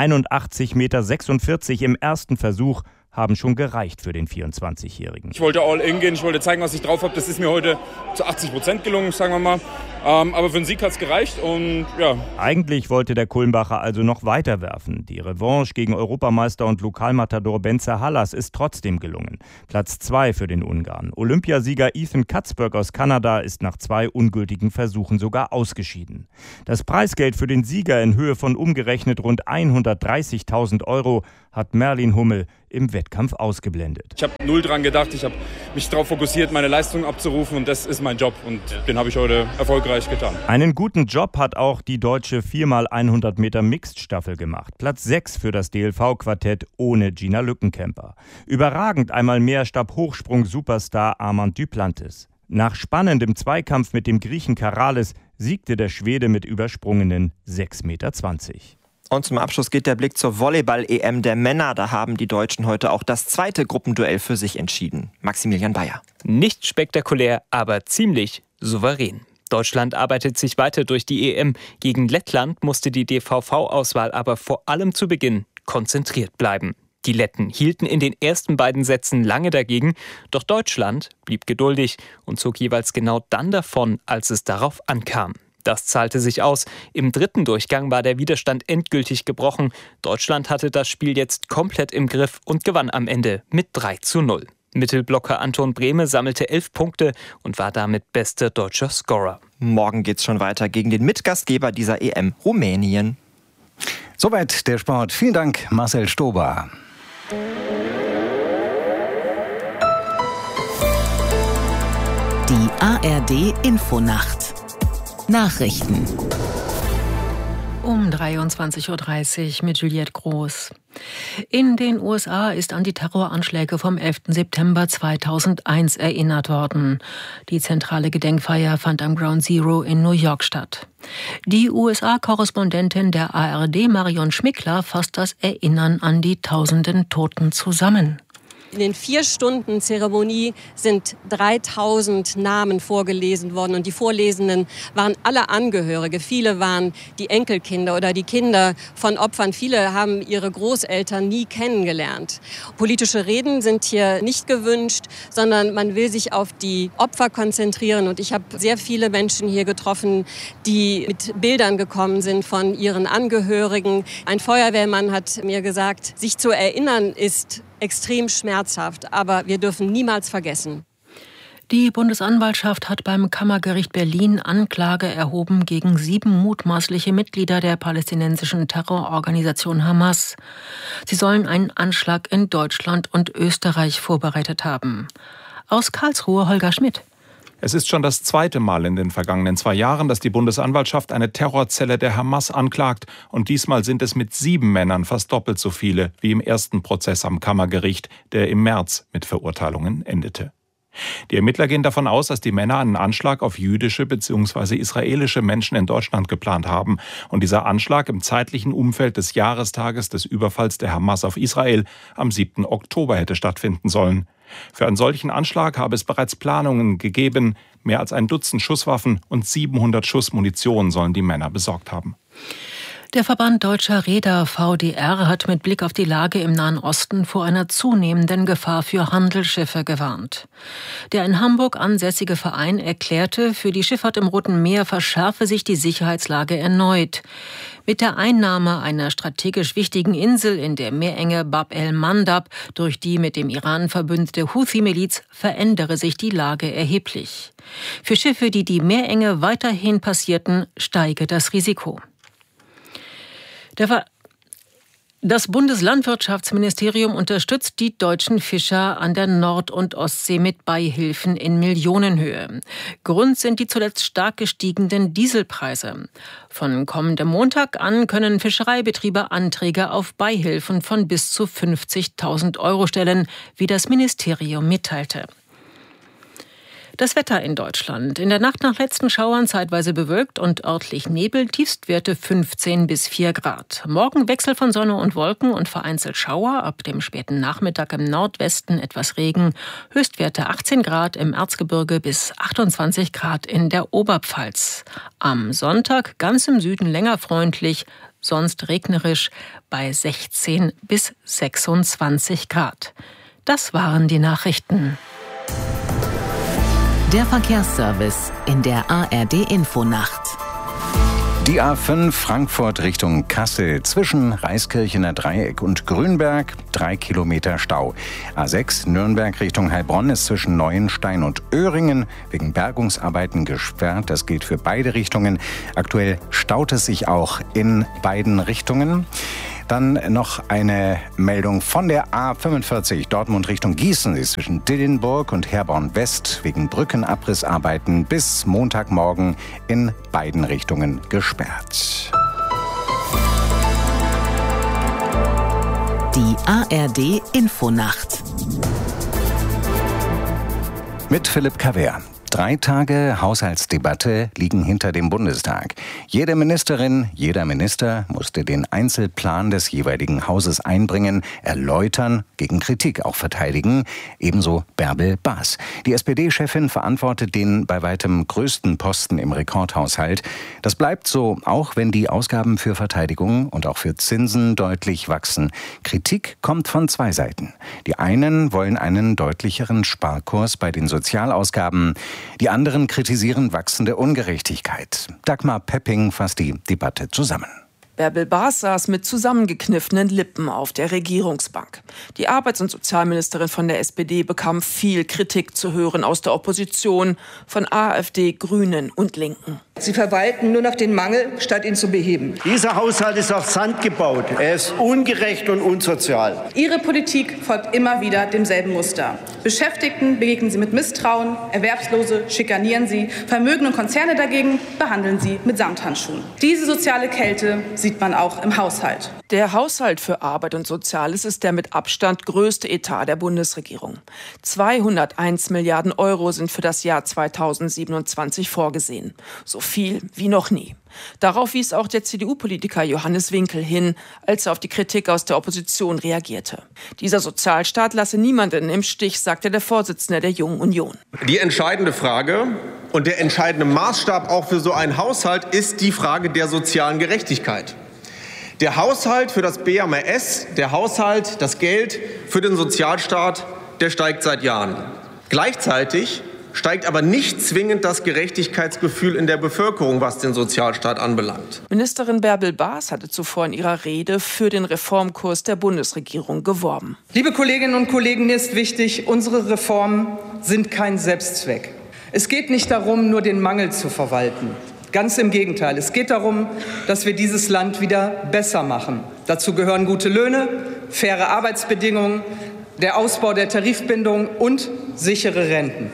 81,46 Meter im ersten Versuch haben schon gereicht für den 24-Jährigen. Ich wollte all in gehen, ich wollte zeigen, was ich drauf habe. Das ist mir heute zu 80% gelungen, sagen wir mal. Aber für den Sieg hat es gereicht und ja. Eigentlich wollte der Kulmbacher also noch weiter werfen. Die Revanche gegen Europameister und Lokalmatador Benzer Hallas ist trotzdem gelungen. Platz 2 für den Ungarn. Olympiasieger Ethan Katzberg aus Kanada ist nach 2 ungültigen Versuchen sogar ausgeschieden. Das Preisgeld für den Sieger in Höhe von umgerechnet rund 130.000 € hat Merlin Hummel im Wettkampf ausgeblendet. Ich habe null dran gedacht, ich habe mich darauf fokussiert, meine Leistung abzurufen und das ist mein Job und den habe ich heute erfolgreich getan. Einen guten Job hat auch die deutsche 4x100 Meter Mixed-Staffel gemacht. Platz 6 für das DLV-Quartett ohne Gina Lückenkämper. Überragend einmal mehr Stabhochsprung-Superstar Armand Duplantis. Nach spannendem Zweikampf mit dem Griechen Karales siegte der Schwede mit übersprungenen 6,20 Meter. Und zum Abschluss geht der Blick zur Volleyball-EM der Männer. Da haben die Deutschen heute auch das zweite Gruppenduell für sich entschieden. Maximilian Bayer. Nicht spektakulär, aber ziemlich souverän. Deutschland arbeitet sich weiter durch die EM. Gegen Lettland musste die DVV-Auswahl aber vor allem zu Beginn konzentriert bleiben. Die Letten hielten in den ersten beiden Sätzen lange dagegen, doch Deutschland blieb geduldig und zog jeweils genau dann davon, als es darauf ankam. Das zahlte sich aus. Im dritten Durchgang war der Widerstand endgültig gebrochen. Deutschland hatte das Spiel jetzt komplett im Griff und gewann am Ende mit 3:0. Mittelblocker Anton Brehme sammelte 11 Punkte und war damit bester deutscher Scorer. Morgen geht's schon weiter gegen den Mitgastgeber dieser EM, Rumänien. Soweit der Sport. Vielen Dank, Marcel Stober. Die ARD Infonacht. Nachrichten. Um 23:30 Uhr mit Juliette Groß. In den USA ist an die Terroranschläge vom 11. September 2001 erinnert worden. Die zentrale Gedenkfeier fand am Ground Zero in New York statt. Die USA-Korrespondentin der ARD Marion Schmickler fasst das Erinnern an die tausenden Toten zusammen. In den 4 Stunden Zeremonie sind 3000 Namen vorgelesen worden und die Vorlesenden waren alle Angehörige. Viele waren die Enkelkinder oder die Kinder von Opfern. Viele haben ihre Großeltern nie kennengelernt. Politische Reden sind hier nicht gewünscht, sondern man will sich auf die Opfer konzentrieren. Und ich habe sehr viele Menschen hier getroffen, die mit Bildern gekommen sind von ihren Angehörigen. Ein Feuerwehrmann hat mir gesagt, sich zu erinnern ist extrem schmerzhaft, aber wir dürfen niemals vergessen. Die Bundesanwaltschaft hat beim Kammergericht Berlin Anklage erhoben gegen 7 mutmaßliche Mitglieder der palästinensischen Terrororganisation Hamas. Sie sollen einen Anschlag in Deutschland und Österreich vorbereitet haben. Aus Karlsruhe Holger Schmidt. Es ist schon das 2. Mal in den vergangenen 2 Jahren, dass die Bundesanwaltschaft eine Terrorzelle der Hamas anklagt. Und diesmal sind es mit 7 Männern fast doppelt so viele wie im ersten Prozess am Kammergericht, der im März mit Verurteilungen endete. Die Ermittler gehen davon aus, dass die Männer einen Anschlag auf jüdische bzw. israelische Menschen in Deutschland geplant haben. Und dieser Anschlag im zeitlichen Umfeld des Jahrestages des Überfalls der Hamas auf Israel am 7. Oktober hätte stattfinden sollen. Für einen solchen Anschlag habe es bereits Planungen gegeben. Mehr als ein Dutzend Schusswaffen und 700 Schuss Munition sollen die Männer besorgt haben. Der Verband Deutscher Reeder VDR hat mit Blick auf die Lage im Nahen Osten vor einer zunehmenden Gefahr für Handelsschiffe gewarnt. Der in Hamburg ansässige Verein erklärte, für die Schifffahrt im Roten Meer verschärfe sich die Sicherheitslage erneut. Mit der Einnahme einer strategisch wichtigen Insel in der Meerenge Bab el-Mandab durch die mit dem Iran verbündete Houthi-Miliz verändere sich die Lage erheblich. Für Schiffe, die die Meerenge weiterhin passierten, steige das Risiko. Das Bundeslandwirtschaftsministerium unterstützt die deutschen Fischer an der Nord- und Ostsee mit Beihilfen in Millionenhöhe. Grund sind die zuletzt stark gestiegenen Dieselpreise. Von kommendem Montag an können Fischereibetriebe Anträge auf Beihilfen von bis zu 50.000 € stellen, wie das Ministerium mitteilte. Das Wetter in Deutschland. In der Nacht nach letzten Schauern zeitweise bewölkt und örtlich Nebel, Tiefstwerte 15 bis 4 Grad. Morgen Wechsel von Sonne und Wolken und vereinzelt Schauer, ab dem späten Nachmittag im Nordwesten etwas Regen. Höchstwerte 18 Grad im Erzgebirge bis 28 Grad in der Oberpfalz. Am Sonntag ganz im Süden länger freundlich, sonst regnerisch bei 16 bis 26 Grad. Das waren die Nachrichten. Der Verkehrsservice in der ARD-Infonacht. Die A5 Frankfurt Richtung Kassel zwischen Reiskirchener Dreieck und Grünberg 3 Kilometer Stau. A6 Nürnberg Richtung Heilbronn ist zwischen Neuenstein und Öhringen wegen Bergungsarbeiten gesperrt. Das gilt für beide Richtungen. Aktuell staut es sich auch in beiden Richtungen. Dann noch eine Meldung von der A45 Dortmund Richtung Gießen. Sie ist zwischen Dillenburg und Herborn West wegen Brückenabrissarbeiten bis Montagmorgen in beiden Richtungen gesperrt. Die ARD Infonacht. Mit Philipp Kaver. 3 Tage Haushaltsdebatte liegen hinter dem Bundestag. Jede Ministerin, jeder Minister musste den Einzelplan des jeweiligen Hauses einbringen, erläutern, gegen Kritik auch verteidigen. Ebenso Bärbel Baas. Die SPD-Chefin verantwortet den bei weitem größten Posten im Rekordhaushalt. Das bleibt so, auch wenn die Ausgaben für Verteidigung und auch für Zinsen deutlich wachsen. Kritik kommt von 2 Seiten. Die einen wollen einen deutlicheren Sparkurs bei den Sozialausgaben. Die anderen kritisieren wachsende Ungerechtigkeit. Dagmar Pepping fasst die Debatte zusammen. Bärbel Baas saß mit zusammengekniffenen Lippen auf der Regierungsbank. Die Arbeits- und Sozialministerin von der SPD bekam viel Kritik zu hören aus der Opposition, von AfD, Grünen und Linken. Sie verwalten nur noch den Mangel, statt ihn zu beheben. Dieser Haushalt ist auf Sand gebaut. Er ist ungerecht und unsozial. Ihre Politik folgt immer wieder demselben Muster. Beschäftigten begegnen Sie mit Misstrauen, Erwerbslose schikanieren Sie, Vermögen und Konzerne dagegen behandeln Sie mit Samthandschuhen. Diese soziale Kälte sieht man auch im Haushalt. Der Haushalt für Arbeit und Soziales ist der mit Abstand größte Etat der Bundesregierung. 201 Milliarden € sind für das Jahr 2027 vorgesehen. So viel wie noch nie. Darauf wies auch der CDU-Politiker Johannes Winkel hin, als er auf die Kritik aus der Opposition reagierte. Dieser Sozialstaat lasse niemanden im Stich, sagte der Vorsitzende der Jungen Union. Die entscheidende Frage und der entscheidende Maßstab auch für so einen Haushalt ist die Frage der sozialen Gerechtigkeit. Der Haushalt für das BMRS, der Haushalt, das Geld für den Sozialstaat, der steigt seit Jahren. Gleichzeitig steigt aber nicht zwingend das Gerechtigkeitsgefühl in der Bevölkerung, was den Sozialstaat anbelangt. Ministerin Bärbel Baas hatte zuvor in ihrer Rede für den Reformkurs der Bundesregierung geworben. Liebe Kolleginnen und Kollegen, mir ist wichtig, unsere Reformen sind kein Selbstzweck. Es geht nicht darum, nur den Mangel zu verwalten. Ganz im Gegenteil. Es geht darum, dass wir dieses Land wieder besser machen. Dazu gehören gute Löhne, faire Arbeitsbedingungen, der Ausbau der Tarifbindung und sichere Renten.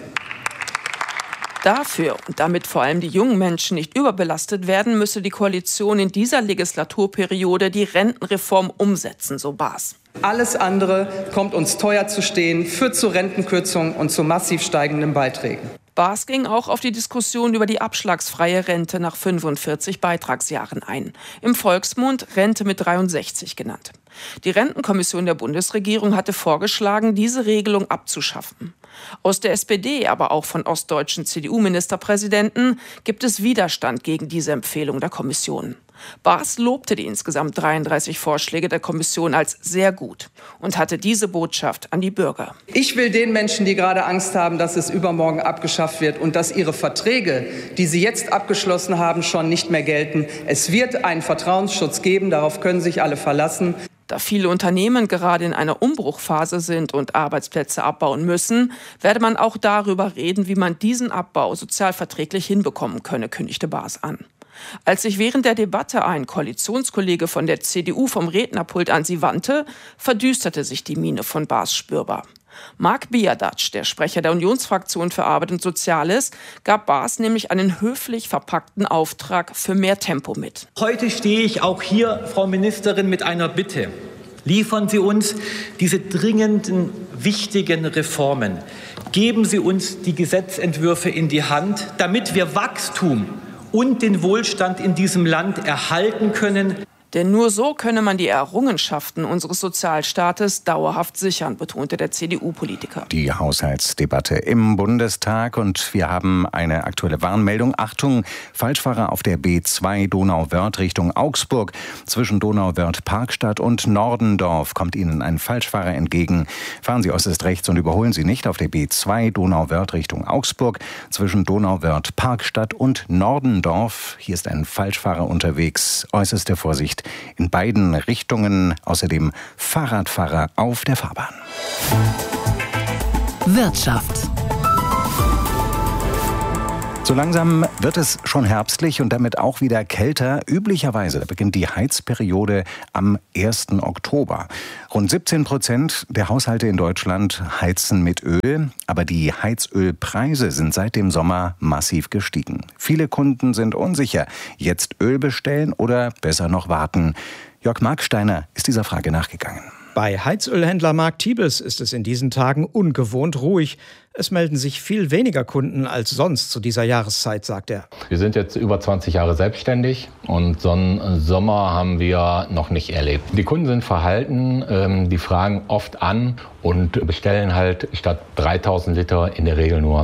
Dafür und damit vor allem die jungen Menschen nicht überbelastet werden, müsse die Koalition in dieser Legislaturperiode die Rentenreform umsetzen, so Baas. Alles andere kommt uns teuer zu stehen, führt zu Rentenkürzungen und zu massiv steigenden Beiträgen. Baas ging auch auf die Diskussion über die abschlagsfreie Rente nach 45 Beitragsjahren ein. Im Volksmund Rente mit 63 genannt. Die Rentenkommission der Bundesregierung hatte vorgeschlagen, diese Regelung abzuschaffen. Aus der SPD, aber auch von ostdeutschen CDU-Ministerpräsidenten gibt es Widerstand gegen diese Empfehlung der Kommission. Baas lobte die insgesamt 33 Vorschläge der Kommission als sehr gut und hatte diese Botschaft an die Bürger. Ich will den Menschen, die gerade Angst haben, dass es übermorgen abgeschafft wird und dass ihre Verträge, die sie jetzt abgeschlossen haben, schon nicht mehr gelten. Es wird einen Vertrauensschutz geben, darauf können sich alle verlassen. Da viele Unternehmen gerade in einer Umbruchphase sind und Arbeitsplätze abbauen müssen, werde man auch darüber reden, wie man diesen Abbau sozialverträglich hinbekommen könne, kündigte Baas an. Als sich während der Debatte ein Koalitionskollege von der CDU vom Rednerpult an sie wandte, verdüsterte sich die Miene von Baas spürbar. Marc Biadac, der Sprecher der Unionsfraktion für Arbeit und Soziales, gab Baas nämlich einen höflich verpackten Auftrag für mehr Tempo mit. Heute stehe ich auch hier, Frau Ministerin, mit einer Bitte. Liefern Sie uns diese dringenden, wichtigen Reformen. Geben Sie uns die Gesetzentwürfe in die Hand, damit wir Wachstum und den Wohlstand in diesem Land erhalten können. Denn nur so könne man die Errungenschaften unseres Sozialstaates dauerhaft sichern, betonte der CDU-Politiker. Die Haushaltsdebatte im Bundestag und wir haben eine aktuelle Warnmeldung. Achtung, Falschfahrer auf der B2 Donauwörth Richtung Augsburg. Zwischen Donauwörth-Parkstadt und Nordendorf kommt Ihnen ein Falschfahrer entgegen. Fahren Sie äußerst rechts und überholen Sie nicht auf der B2 Donauwörth Richtung Augsburg. Zwischen Donauwörth-Parkstadt und Nordendorf. Hier ist ein Falschfahrer unterwegs. Äußerste Vorsicht in beiden Richtungen. Außerdem Fahrradfahrer auf der Fahrbahn. Wirtschaft. So langsam wird es schon herbstlich und damit auch wieder kälter. Üblicherweise beginnt die Heizperiode am 1. Oktober. Rund 17% der Haushalte in Deutschland heizen mit Öl, aber die Heizölpreise sind seit dem Sommer massiv gestiegen. Viele Kunden sind unsicher, jetzt Öl bestellen oder besser noch warten. Jörg Marksteiner ist dieser Frage nachgegangen. Bei Heizölhändler Mark Tiebes ist es in diesen Tagen ungewohnt ruhig. Es melden sich viel weniger Kunden als sonst zu dieser Jahreszeit, sagt er. Wir sind jetzt über 20 Jahre selbstständig und so einen Sommer haben wir noch nicht erlebt. Die Kunden sind verhalten, die fragen oft an und bestellen halt statt 3000 Liter in der Regel nur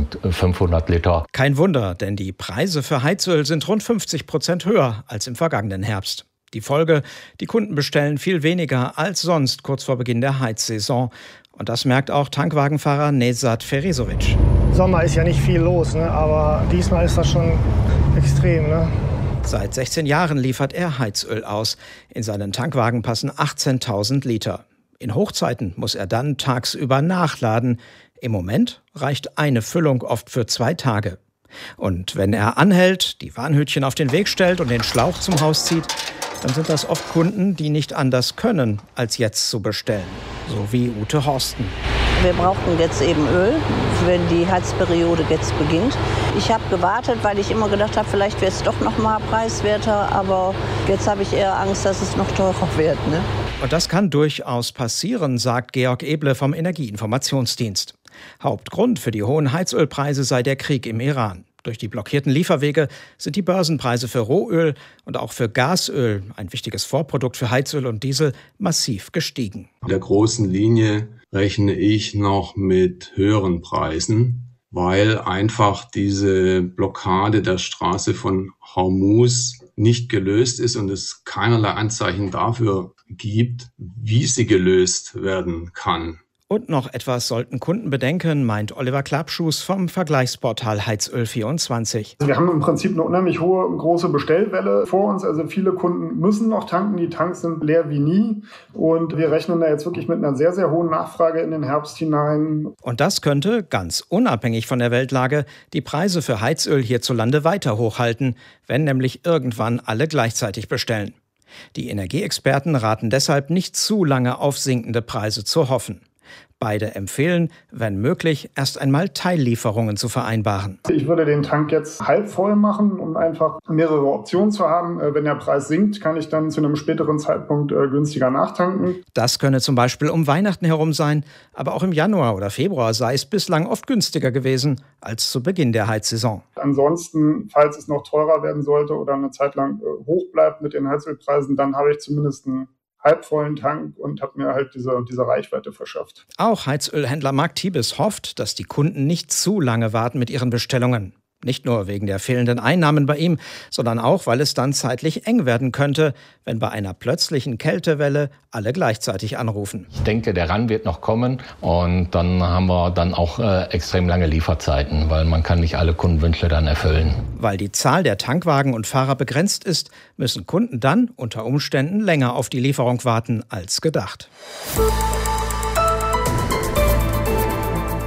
1500 Liter. Kein Wunder, denn die Preise für Heizöl sind rund 50% höher als im vergangenen Herbst. Die Folge, die Kunden bestellen viel weniger als sonst kurz vor Beginn der Heizsaison. Und das merkt auch Tankwagenfahrer Nezad Ferisovic. Sommer ist ja nicht viel los, ne? Aber diesmal ist das schon extrem. Ne? Seit 16 Jahren liefert er Heizöl aus. In seinen Tankwagen passen 18.000 Liter. In Hochzeiten muss er dann tagsüber nachladen. Im Moment reicht eine Füllung oft für 2 Tage. Und wenn er anhält, die Warnhütchen auf den Weg stellt und den Schlauch zum Haus zieht, dann sind das oft Kunden, die nicht anders können, als jetzt zu bestellen. So wie Ute Horsten. Wir brauchten jetzt eben Öl, wenn die Heizperiode jetzt beginnt. Ich habe gewartet, weil ich immer gedacht habe, vielleicht wird es doch noch mal preiswerter. Aber jetzt habe ich eher Angst, dass es noch teurer wird. Ne? Und das kann durchaus passieren, sagt Georg Eble vom Energieinformationsdienst. Hauptgrund für die hohen Heizölpreise sei der Krieg im Iran. Durch die blockierten Lieferwege sind die Börsenpreise für Rohöl und auch für Gasöl, ein wichtiges Vorprodukt für Heizöl und Diesel, massiv gestiegen. In der großen Linie rechne ich noch mit höheren Preisen, weil einfach diese Blockade der Straße von Hormuz nicht gelöst ist und es keinerlei Anzeichen dafür gibt, wie sie gelöst werden kann. Und noch etwas sollten Kunden bedenken, meint Oliver Klappschuß vom Vergleichsportal Heizöl24. Wir haben im Prinzip eine unheimlich große Bestellwelle vor uns. Also viele Kunden müssen noch tanken. Die Tanks sind leer wie nie. Und wir rechnen da jetzt wirklich mit einer sehr, sehr hohen Nachfrage in den Herbst hinein. Und das könnte, ganz unabhängig von der Weltlage, die Preise für Heizöl hierzulande weiter hochhalten, wenn nämlich irgendwann alle gleichzeitig bestellen. Die Energieexperten raten deshalb nicht zu lange auf sinkende Preise zu hoffen. Beide empfehlen, wenn möglich, erst einmal Teillieferungen zu vereinbaren. Ich würde den Tank jetzt halb voll machen, um einfach mehrere Optionen zu haben. Wenn der Preis sinkt, kann ich dann zu einem späteren Zeitpunkt günstiger nachtanken. Das könne zum Beispiel um Weihnachten herum sein, aber auch im Januar oder Februar sei es bislang oft günstiger gewesen als zu Beginn der Heizsaison. Ansonsten, falls es noch teurer werden sollte oder eine Zeit lang hoch bleibt mit den Heizölpreisen, dann habe ich zumindest einen halbvollen Tank und habe mir halt diese Reichweite verschafft. Auch Heizölhändler Mark Tiebes hofft, dass die Kunden nicht zu lange warten mit ihren Bestellungen. Nicht nur wegen der fehlenden Einnahmen bei ihm, sondern auch, weil es dann zeitlich eng werden könnte, wenn bei einer plötzlichen Kältewelle alle gleichzeitig anrufen. Ich denke, der Run wird noch kommen und dann haben wir dann auch extrem lange Lieferzeiten, weil man kann nicht alle Kundenwünsche dann erfüllen. Weil die Zahl der Tankwagen und Fahrer begrenzt ist, müssen Kunden dann unter Umständen länger auf die Lieferung warten als gedacht.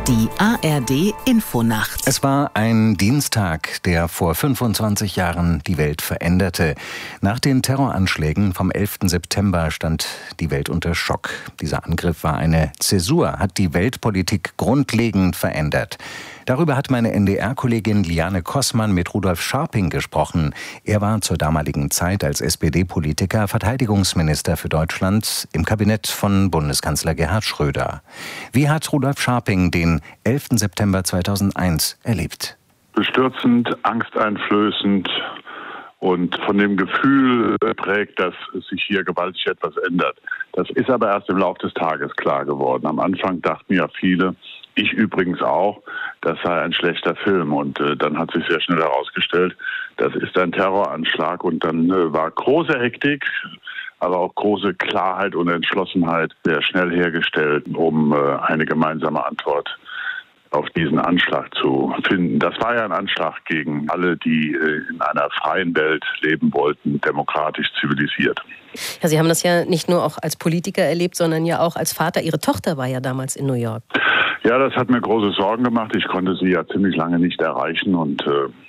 Die ARD-Infonacht. Es war ein Dienstag, der vor 25 Jahren die Welt veränderte. Nach den Terroranschlägen vom 11. September stand die Welt unter Schock. Dieser Angriff war eine Zäsur, hat die Weltpolitik grundlegend verändert. Darüber hat meine NDR-Kollegin Liane Kossmann mit Rudolf Scharping gesprochen. Er war zur damaligen Zeit als SPD-Politiker Verteidigungsminister für Deutschland im Kabinett von Bundeskanzler Gerhard Schröder. Wie hat Rudolf Scharping den 11. September 2001 erlebt? Bestürzend, angsteinflößend und von dem Gefühl prägt, dass sich hier gewaltig etwas ändert. Das ist aber erst im Laufe des Tages klar geworden. Am Anfang dachten ja viele, ich übrigens auch, das sei ein schlechter Film. Und dann hat sich sehr schnell herausgestellt, das ist ein Terroranschlag. Und dann war große Hektik, aber auch große Klarheit und Entschlossenheit sehr schnell hergestellt, um eine gemeinsame Antwort auf diesen Anschlag zu finden. Das war ja ein Anschlag gegen alle, die in einer freien Welt leben wollten, demokratisch zivilisiert. Ja, Sie haben das ja nicht nur auch als Politiker erlebt, sondern ja auch als Vater. Ihre Tochter war ja damals in New York. Ja, das hat mir große Sorgen gemacht. Ich konnte sie ja ziemlich lange nicht erreichen und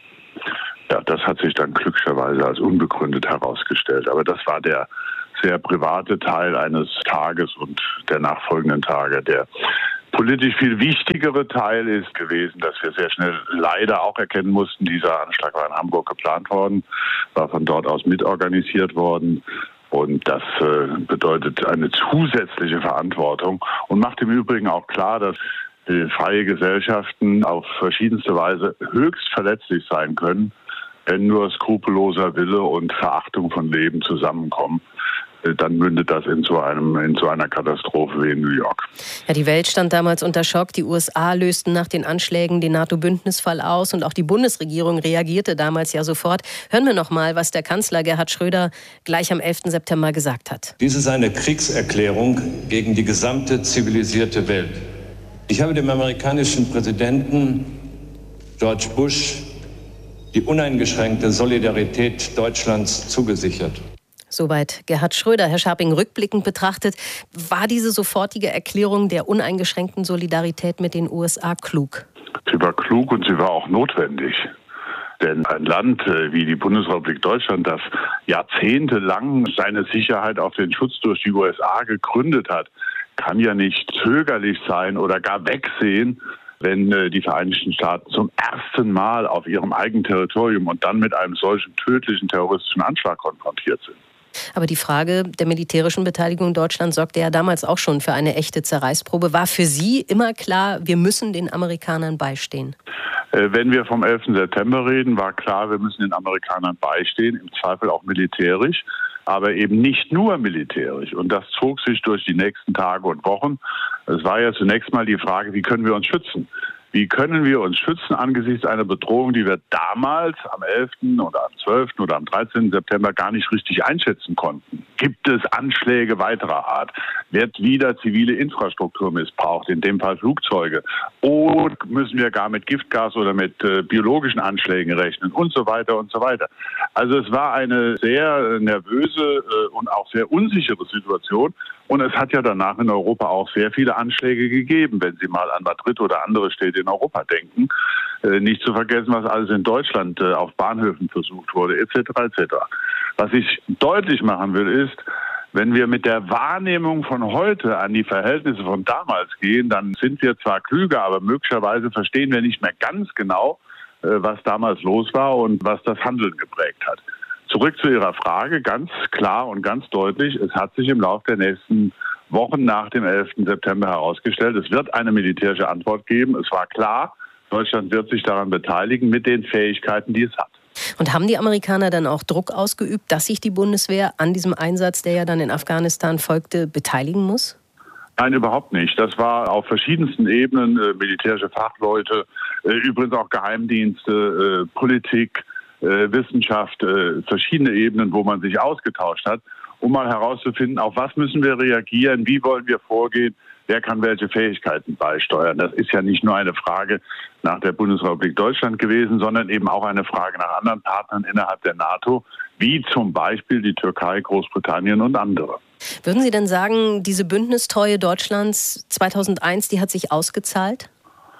das hat sich dann glücklicherweise als unbegründet herausgestellt. Aber das war der sehr private Teil eines Tages und der nachfolgenden Tage. Der politisch viel wichtigere Teil ist gewesen, dass wir sehr schnell leider auch erkennen mussten, dieser Anschlag war in Hamburg geplant worden, war von dort aus mitorganisiert worden. Und das bedeutet eine zusätzliche Verantwortung und macht im Übrigen auch klar, dass freie Gesellschaften auf verschiedenste Weise höchst verletzlich sein können, wenn nur skrupelloser Wille und Verachtung von Leben zusammenkommen. Dann mündet das in so einer Katastrophe wie in New York. Ja, die Welt stand damals unter Schock. Die USA lösten nach den Anschlägen den NATO-Bündnisfall aus und auch die Bundesregierung reagierte damals ja sofort. Hören wir noch mal, was der Kanzler Gerhard Schröder gleich am 11. September gesagt hat. Dies ist eine Kriegserklärung gegen die gesamte zivilisierte Welt. Ich habe dem amerikanischen Präsidenten George Bush die uneingeschränkte Solidarität Deutschlands zugesichert. Soweit Gerhard Schröder. Herr Scharping, rückblickend betrachtet, war diese sofortige Erklärung der uneingeschränkten Solidarität mit den USA klug? Sie war klug und sie war auch notwendig. Denn ein Land wie die Bundesrepublik Deutschland, das jahrzehntelang seine Sicherheit auf den Schutz durch die USA gegründet hat, kann ja nicht zögerlich sein oder gar wegsehen, wenn die Vereinigten Staaten zum ersten Mal auf ihrem eigenen Territorium und dann mit einem solchen tödlichen terroristischen Anschlag konfrontiert sind. Aber die Frage der militärischen Beteiligung Deutschlands sorgte ja damals auch schon für eine echte Zerreißprobe. War für Sie immer klar, wir müssen den Amerikanern beistehen? Wenn wir vom 11. September reden, war klar, wir müssen den Amerikanern beistehen, im Zweifel auch militärisch, aber eben nicht nur militärisch. Und das zog sich durch die nächsten Tage und Wochen. Es war ja zunächst mal die Frage, wie können wir uns schützen? Wie können wir uns schützen angesichts einer Bedrohung, die wir damals am 11. oder am 12. oder am 13. September gar nicht richtig einschätzen konnten? Gibt es Anschläge weiterer Art? Wird wieder zivile Infrastruktur missbraucht, in dem Fall Flugzeuge? Oder müssen wir gar mit Giftgas oder mit biologischen Anschlägen rechnen? Und so weiter und so weiter. Also es war eine sehr nervöse und auch sehr unsichere Situation. Und es hat ja danach in Europa auch sehr viele Anschläge gegeben, wenn Sie mal an Madrid oder andere Städte in Europa denken. Nicht zu vergessen, was alles in Deutschland auf Bahnhöfen versucht wurde, etc. etc. Was ich deutlich machen will, ist, wenn wir mit der Wahrnehmung von heute an die Verhältnisse von damals gehen, dann sind wir zwar klüger, aber möglicherweise verstehen wir nicht mehr ganz genau, was damals los war und was das Handeln geprägt hat. Zurück zu Ihrer Frage, ganz klar und ganz deutlich, es hat sich im Laufe der nächsten Wochen nach dem 11. September herausgestellt, es wird eine militärische Antwort geben. Es war klar, Deutschland wird sich daran beteiligen mit den Fähigkeiten, die es hat. Und haben die Amerikaner dann auch Druck ausgeübt, dass sich die Bundeswehr an diesem Einsatz, der ja dann in Afghanistan folgte, beteiligen muss? Nein, überhaupt nicht. Das war auf verschiedensten Ebenen, militärische Fachleute, übrigens auch Geheimdienste, Politik, Wissenschaft, verschiedene Ebenen, wo man sich ausgetauscht hat, um mal herauszufinden, auf was müssen wir reagieren, wie wollen wir vorgehen, wer kann welche Fähigkeiten beisteuern. Das ist ja nicht nur eine Frage nach der Bundesrepublik Deutschland gewesen, sondern eben auch eine Frage nach anderen Partnern innerhalb der NATO, wie zum Beispiel die Türkei, Großbritannien und andere. Würden Sie denn sagen, diese Bündnistreue Deutschlands 2001, die hat sich ausgezahlt?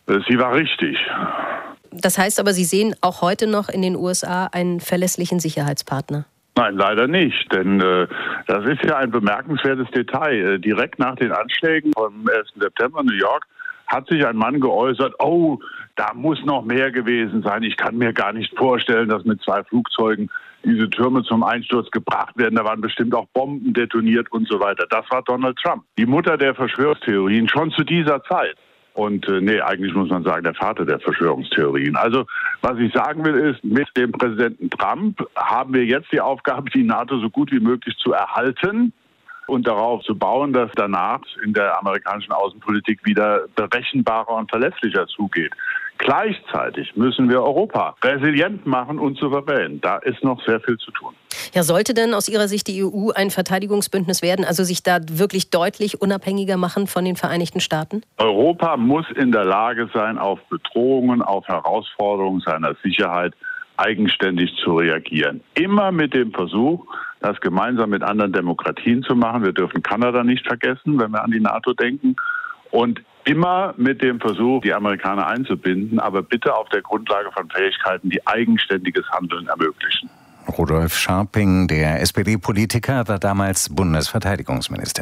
Sie war richtig. Das heißt aber, Sie sehen auch heute noch in den USA einen verlässlichen Sicherheitspartner? Nein, leider nicht, denn das ist ja ein bemerkenswertes Detail. Direkt nach den Anschlägen vom 11. September in New York hat sich ein Mann geäußert, oh, da muss noch mehr gewesen sein. Ich kann mir gar nicht vorstellen, dass mit 2 Flugzeugen diese Türme zum Einsturz gebracht werden. Da waren bestimmt auch Bomben detoniert und so weiter. Das war Donald Trump, die Mutter der Verschwörungstheorien, schon zu dieser Zeit. Und eigentlich muss man sagen, der Vater der Verschwörungstheorien. Also, was ich sagen will, ist, mit dem Präsidenten Trump haben wir jetzt die Aufgabe, die NATO so gut wie möglich zu erhalten und darauf zu bauen, dass danach in der amerikanischen Außenpolitik wieder berechenbarer und verlässlicher zugeht. Gleichzeitig müssen wir Europa resilient machen und souverän. Da ist noch sehr viel zu tun. Ja, sollte denn aus Ihrer Sicht die EU ein Verteidigungsbündnis werden, also sich da wirklich deutlich unabhängiger machen von den Vereinigten Staaten? Europa muss in der Lage sein, auf Bedrohungen, auf Herausforderungen seiner Sicherheit eigenständig zu reagieren. Immer mit dem Versuch, das gemeinsam mit anderen Demokratien zu machen. Wir dürfen Kanada nicht vergessen, wenn wir an die NATO denken. Und immer mit dem Versuch, die Amerikaner einzubinden, aber bitte auf der Grundlage von Fähigkeiten, die eigenständiges Handeln ermöglichen. Rudolf Scharping, der SPD-Politiker, war damals Bundesverteidigungsminister.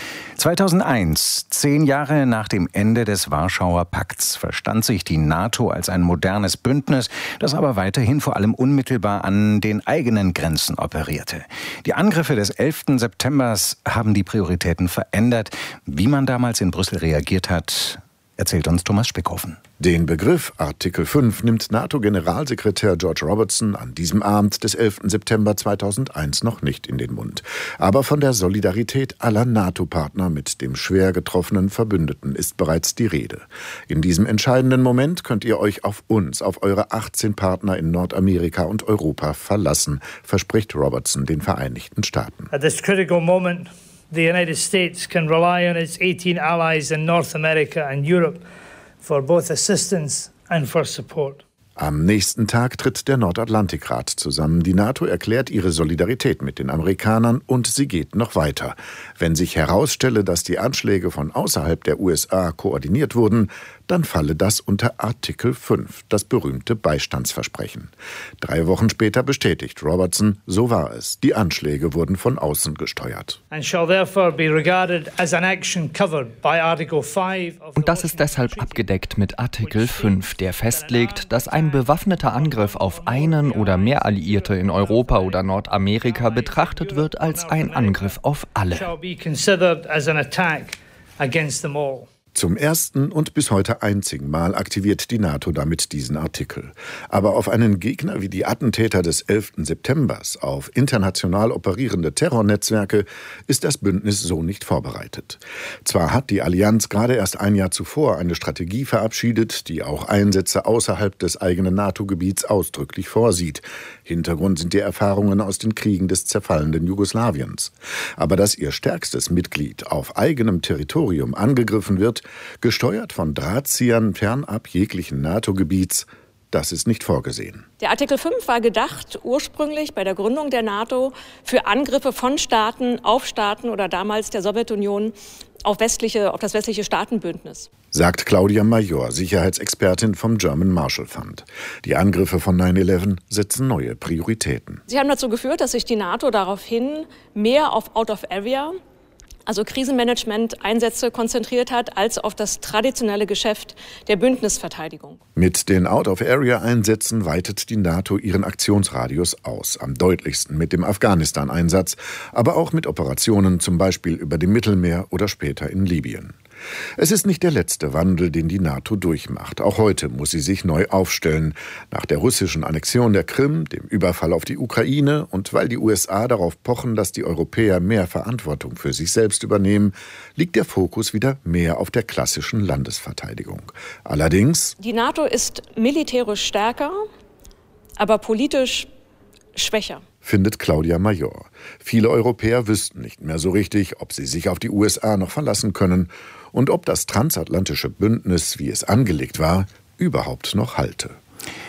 2001, 10 Jahre nach dem Ende des Warschauer Pakts, verstand sich die NATO als ein modernes Bündnis, das aber weiterhin vor allem unmittelbar an den eigenen Grenzen operierte. Die Angriffe des 11. September haben die Prioritäten verändert. Wie man damals in Brüssel reagiert hat, erzählt uns Thomas Spickhofen. Den Begriff Artikel 5 nimmt NATO-Generalsekretär George Robertson an diesem Abend des 11. September 2001 noch nicht in den Mund. Aber von der Solidarität aller NATO-Partner mit dem schwer getroffenen Verbündeten ist bereits die Rede. In diesem entscheidenden Moment könnt ihr euch auf uns, auf eure 18 Partner in Nordamerika und Europa verlassen, verspricht Robertson den Vereinigten Staaten. At this critical moment, the United States can rely on its 18 allies in North America and Europe for both assistance and for support. Am nächsten Tag tritt der Nordatlantikrat zusammen. Die NATO erklärt ihre Solidarität mit den Amerikanern und sie geht noch weiter. Wenn sich herausstelle, dass die Anschläge von außerhalb der USA koordiniert wurden, dann falle das unter Artikel 5, das berühmte Beistandsversprechen. 3 Wochen später bestätigt Robertson, so war es. Die Anschläge wurden von außen gesteuert. Und das ist deshalb abgedeckt mit Artikel 5, der festlegt, dass ein bewaffneter Angriff auf einen oder mehr Alliierte in Europa oder Nordamerika betrachtet wird als ein Angriff auf alle. Zum ersten und bis heute einzigen Mal aktiviert die NATO damit diesen Artikel. Aber auf einen Gegner wie die Attentäter des 11. September, auf international operierende Terrornetzwerke, ist das Bündnis so nicht vorbereitet. Zwar hat die Allianz gerade erst ein Jahr zuvor eine Strategie verabschiedet, die auch Einsätze außerhalb des eigenen NATO-Gebiets ausdrücklich vorsieht. Hintergrund sind die Erfahrungen aus den Kriegen des zerfallenden Jugoslawiens. Aber dass ihr stärkstes Mitglied auf eigenem Territorium angegriffen wird, gesteuert von Drahtziehern fernab jeglichen NATO-Gebiets, das ist nicht vorgesehen. Der Artikel 5 war gedacht ursprünglich bei der Gründung der NATO für Angriffe von Staaten auf Staaten oder damals der Sowjetunion auf das westliche Staatenbündnis. Sagt Claudia Major, Sicherheitsexpertin vom German Marshall Fund. Die Angriffe von 9/11 setzen neue Prioritäten. Sie haben dazu geführt, dass sich die NATO daraufhin mehr auf Out-of-Area, also Krisenmanagement-Einsätze konzentriert hat, als auf das traditionelle Geschäft der Bündnisverteidigung. Mit den Out-of-Area-Einsätzen weitet die NATO ihren Aktionsradius aus. Am deutlichsten mit dem Afghanistan-Einsatz, aber auch mit Operationen zum Beispiel über dem Mittelmeer oder später in Libyen. Es ist nicht der letzte Wandel, den die NATO durchmacht. Auch heute muss sie sich neu aufstellen. Nach der russischen Annexion der Krim, dem Überfall auf die Ukraine und weil die USA darauf pochen, dass die Europäer mehr Verantwortung für sich selbst übernehmen, liegt der Fokus wieder mehr auf der klassischen Landesverteidigung. Allerdings: Die NATO ist militärisch stärker, aber politisch schwächer, findet Claudia Major. Viele Europäer wüssten nicht mehr so richtig, ob sie sich auf die USA noch verlassen können und ob das transatlantische Bündnis, wie es angelegt war, überhaupt noch halte.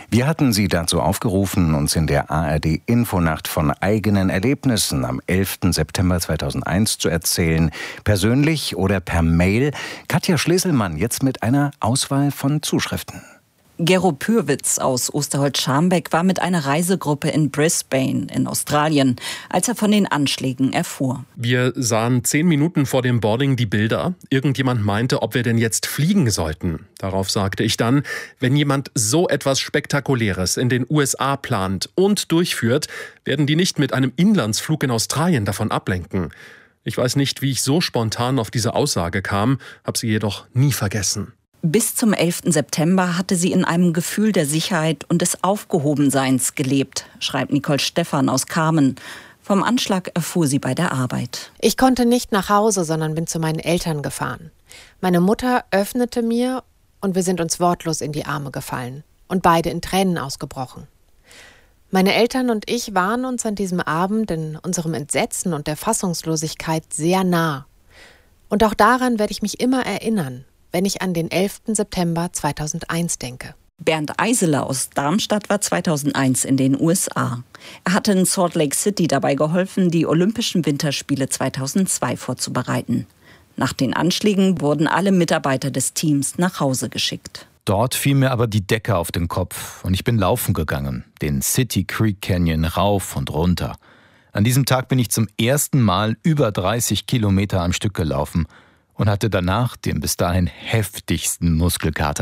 Wir hatten Sie dazu aufgerufen, uns in der ARD-Infonacht von eigenen Erlebnissen am 11. September 2001 zu erzählen, persönlich oder per Mail. Katja Schleselmann jetzt mit einer Auswahl von Zuschriften. Gero Pürwitz aus Osterholz-Scharmbeck war mit einer Reisegruppe in Brisbane in Australien, als er von den Anschlägen erfuhr. Wir sahen 10 Minuten vor dem Boarding die Bilder. Irgendjemand meinte, ob wir denn jetzt fliegen sollten. Darauf sagte ich dann, wenn jemand so etwas Spektakuläres in den USA plant und durchführt, werden die nicht mit einem Inlandsflug in Australien davon ablenken. Ich weiß nicht, wie ich so spontan auf diese Aussage kam, habe sie jedoch nie vergessen. Bis zum 11. September hatte sie in einem Gefühl der Sicherheit und des Aufgehobenseins gelebt, schreibt Nicole Stephan aus Kamen. Vom Anschlag erfuhr sie bei der Arbeit. Ich konnte nicht nach Hause, sondern bin zu meinen Eltern gefahren. Meine Mutter öffnete mir und wir sind uns wortlos in die Arme gefallen und beide in Tränen ausgebrochen. Meine Eltern und ich waren uns an diesem Abend in unserem Entsetzen und der Fassungslosigkeit sehr nah. Und auch daran werde ich mich immer erinnern, wenn ich an den 11. September 2001 denke. Bernd Eiseler aus Darmstadt war 2001 in den USA. Er hatte in Salt Lake City dabei geholfen, die Olympischen Winterspiele 2002 vorzubereiten. Nach den Anschlägen wurden alle Mitarbeiter des Teams nach Hause geschickt. Dort fiel mir aber die Decke auf den Kopf und ich bin laufen gegangen, den City Creek Canyon rauf und runter. An diesem Tag bin ich zum ersten Mal über 30 Kilometer am Stück gelaufen und hatte danach den bis dahin heftigsten Muskelkater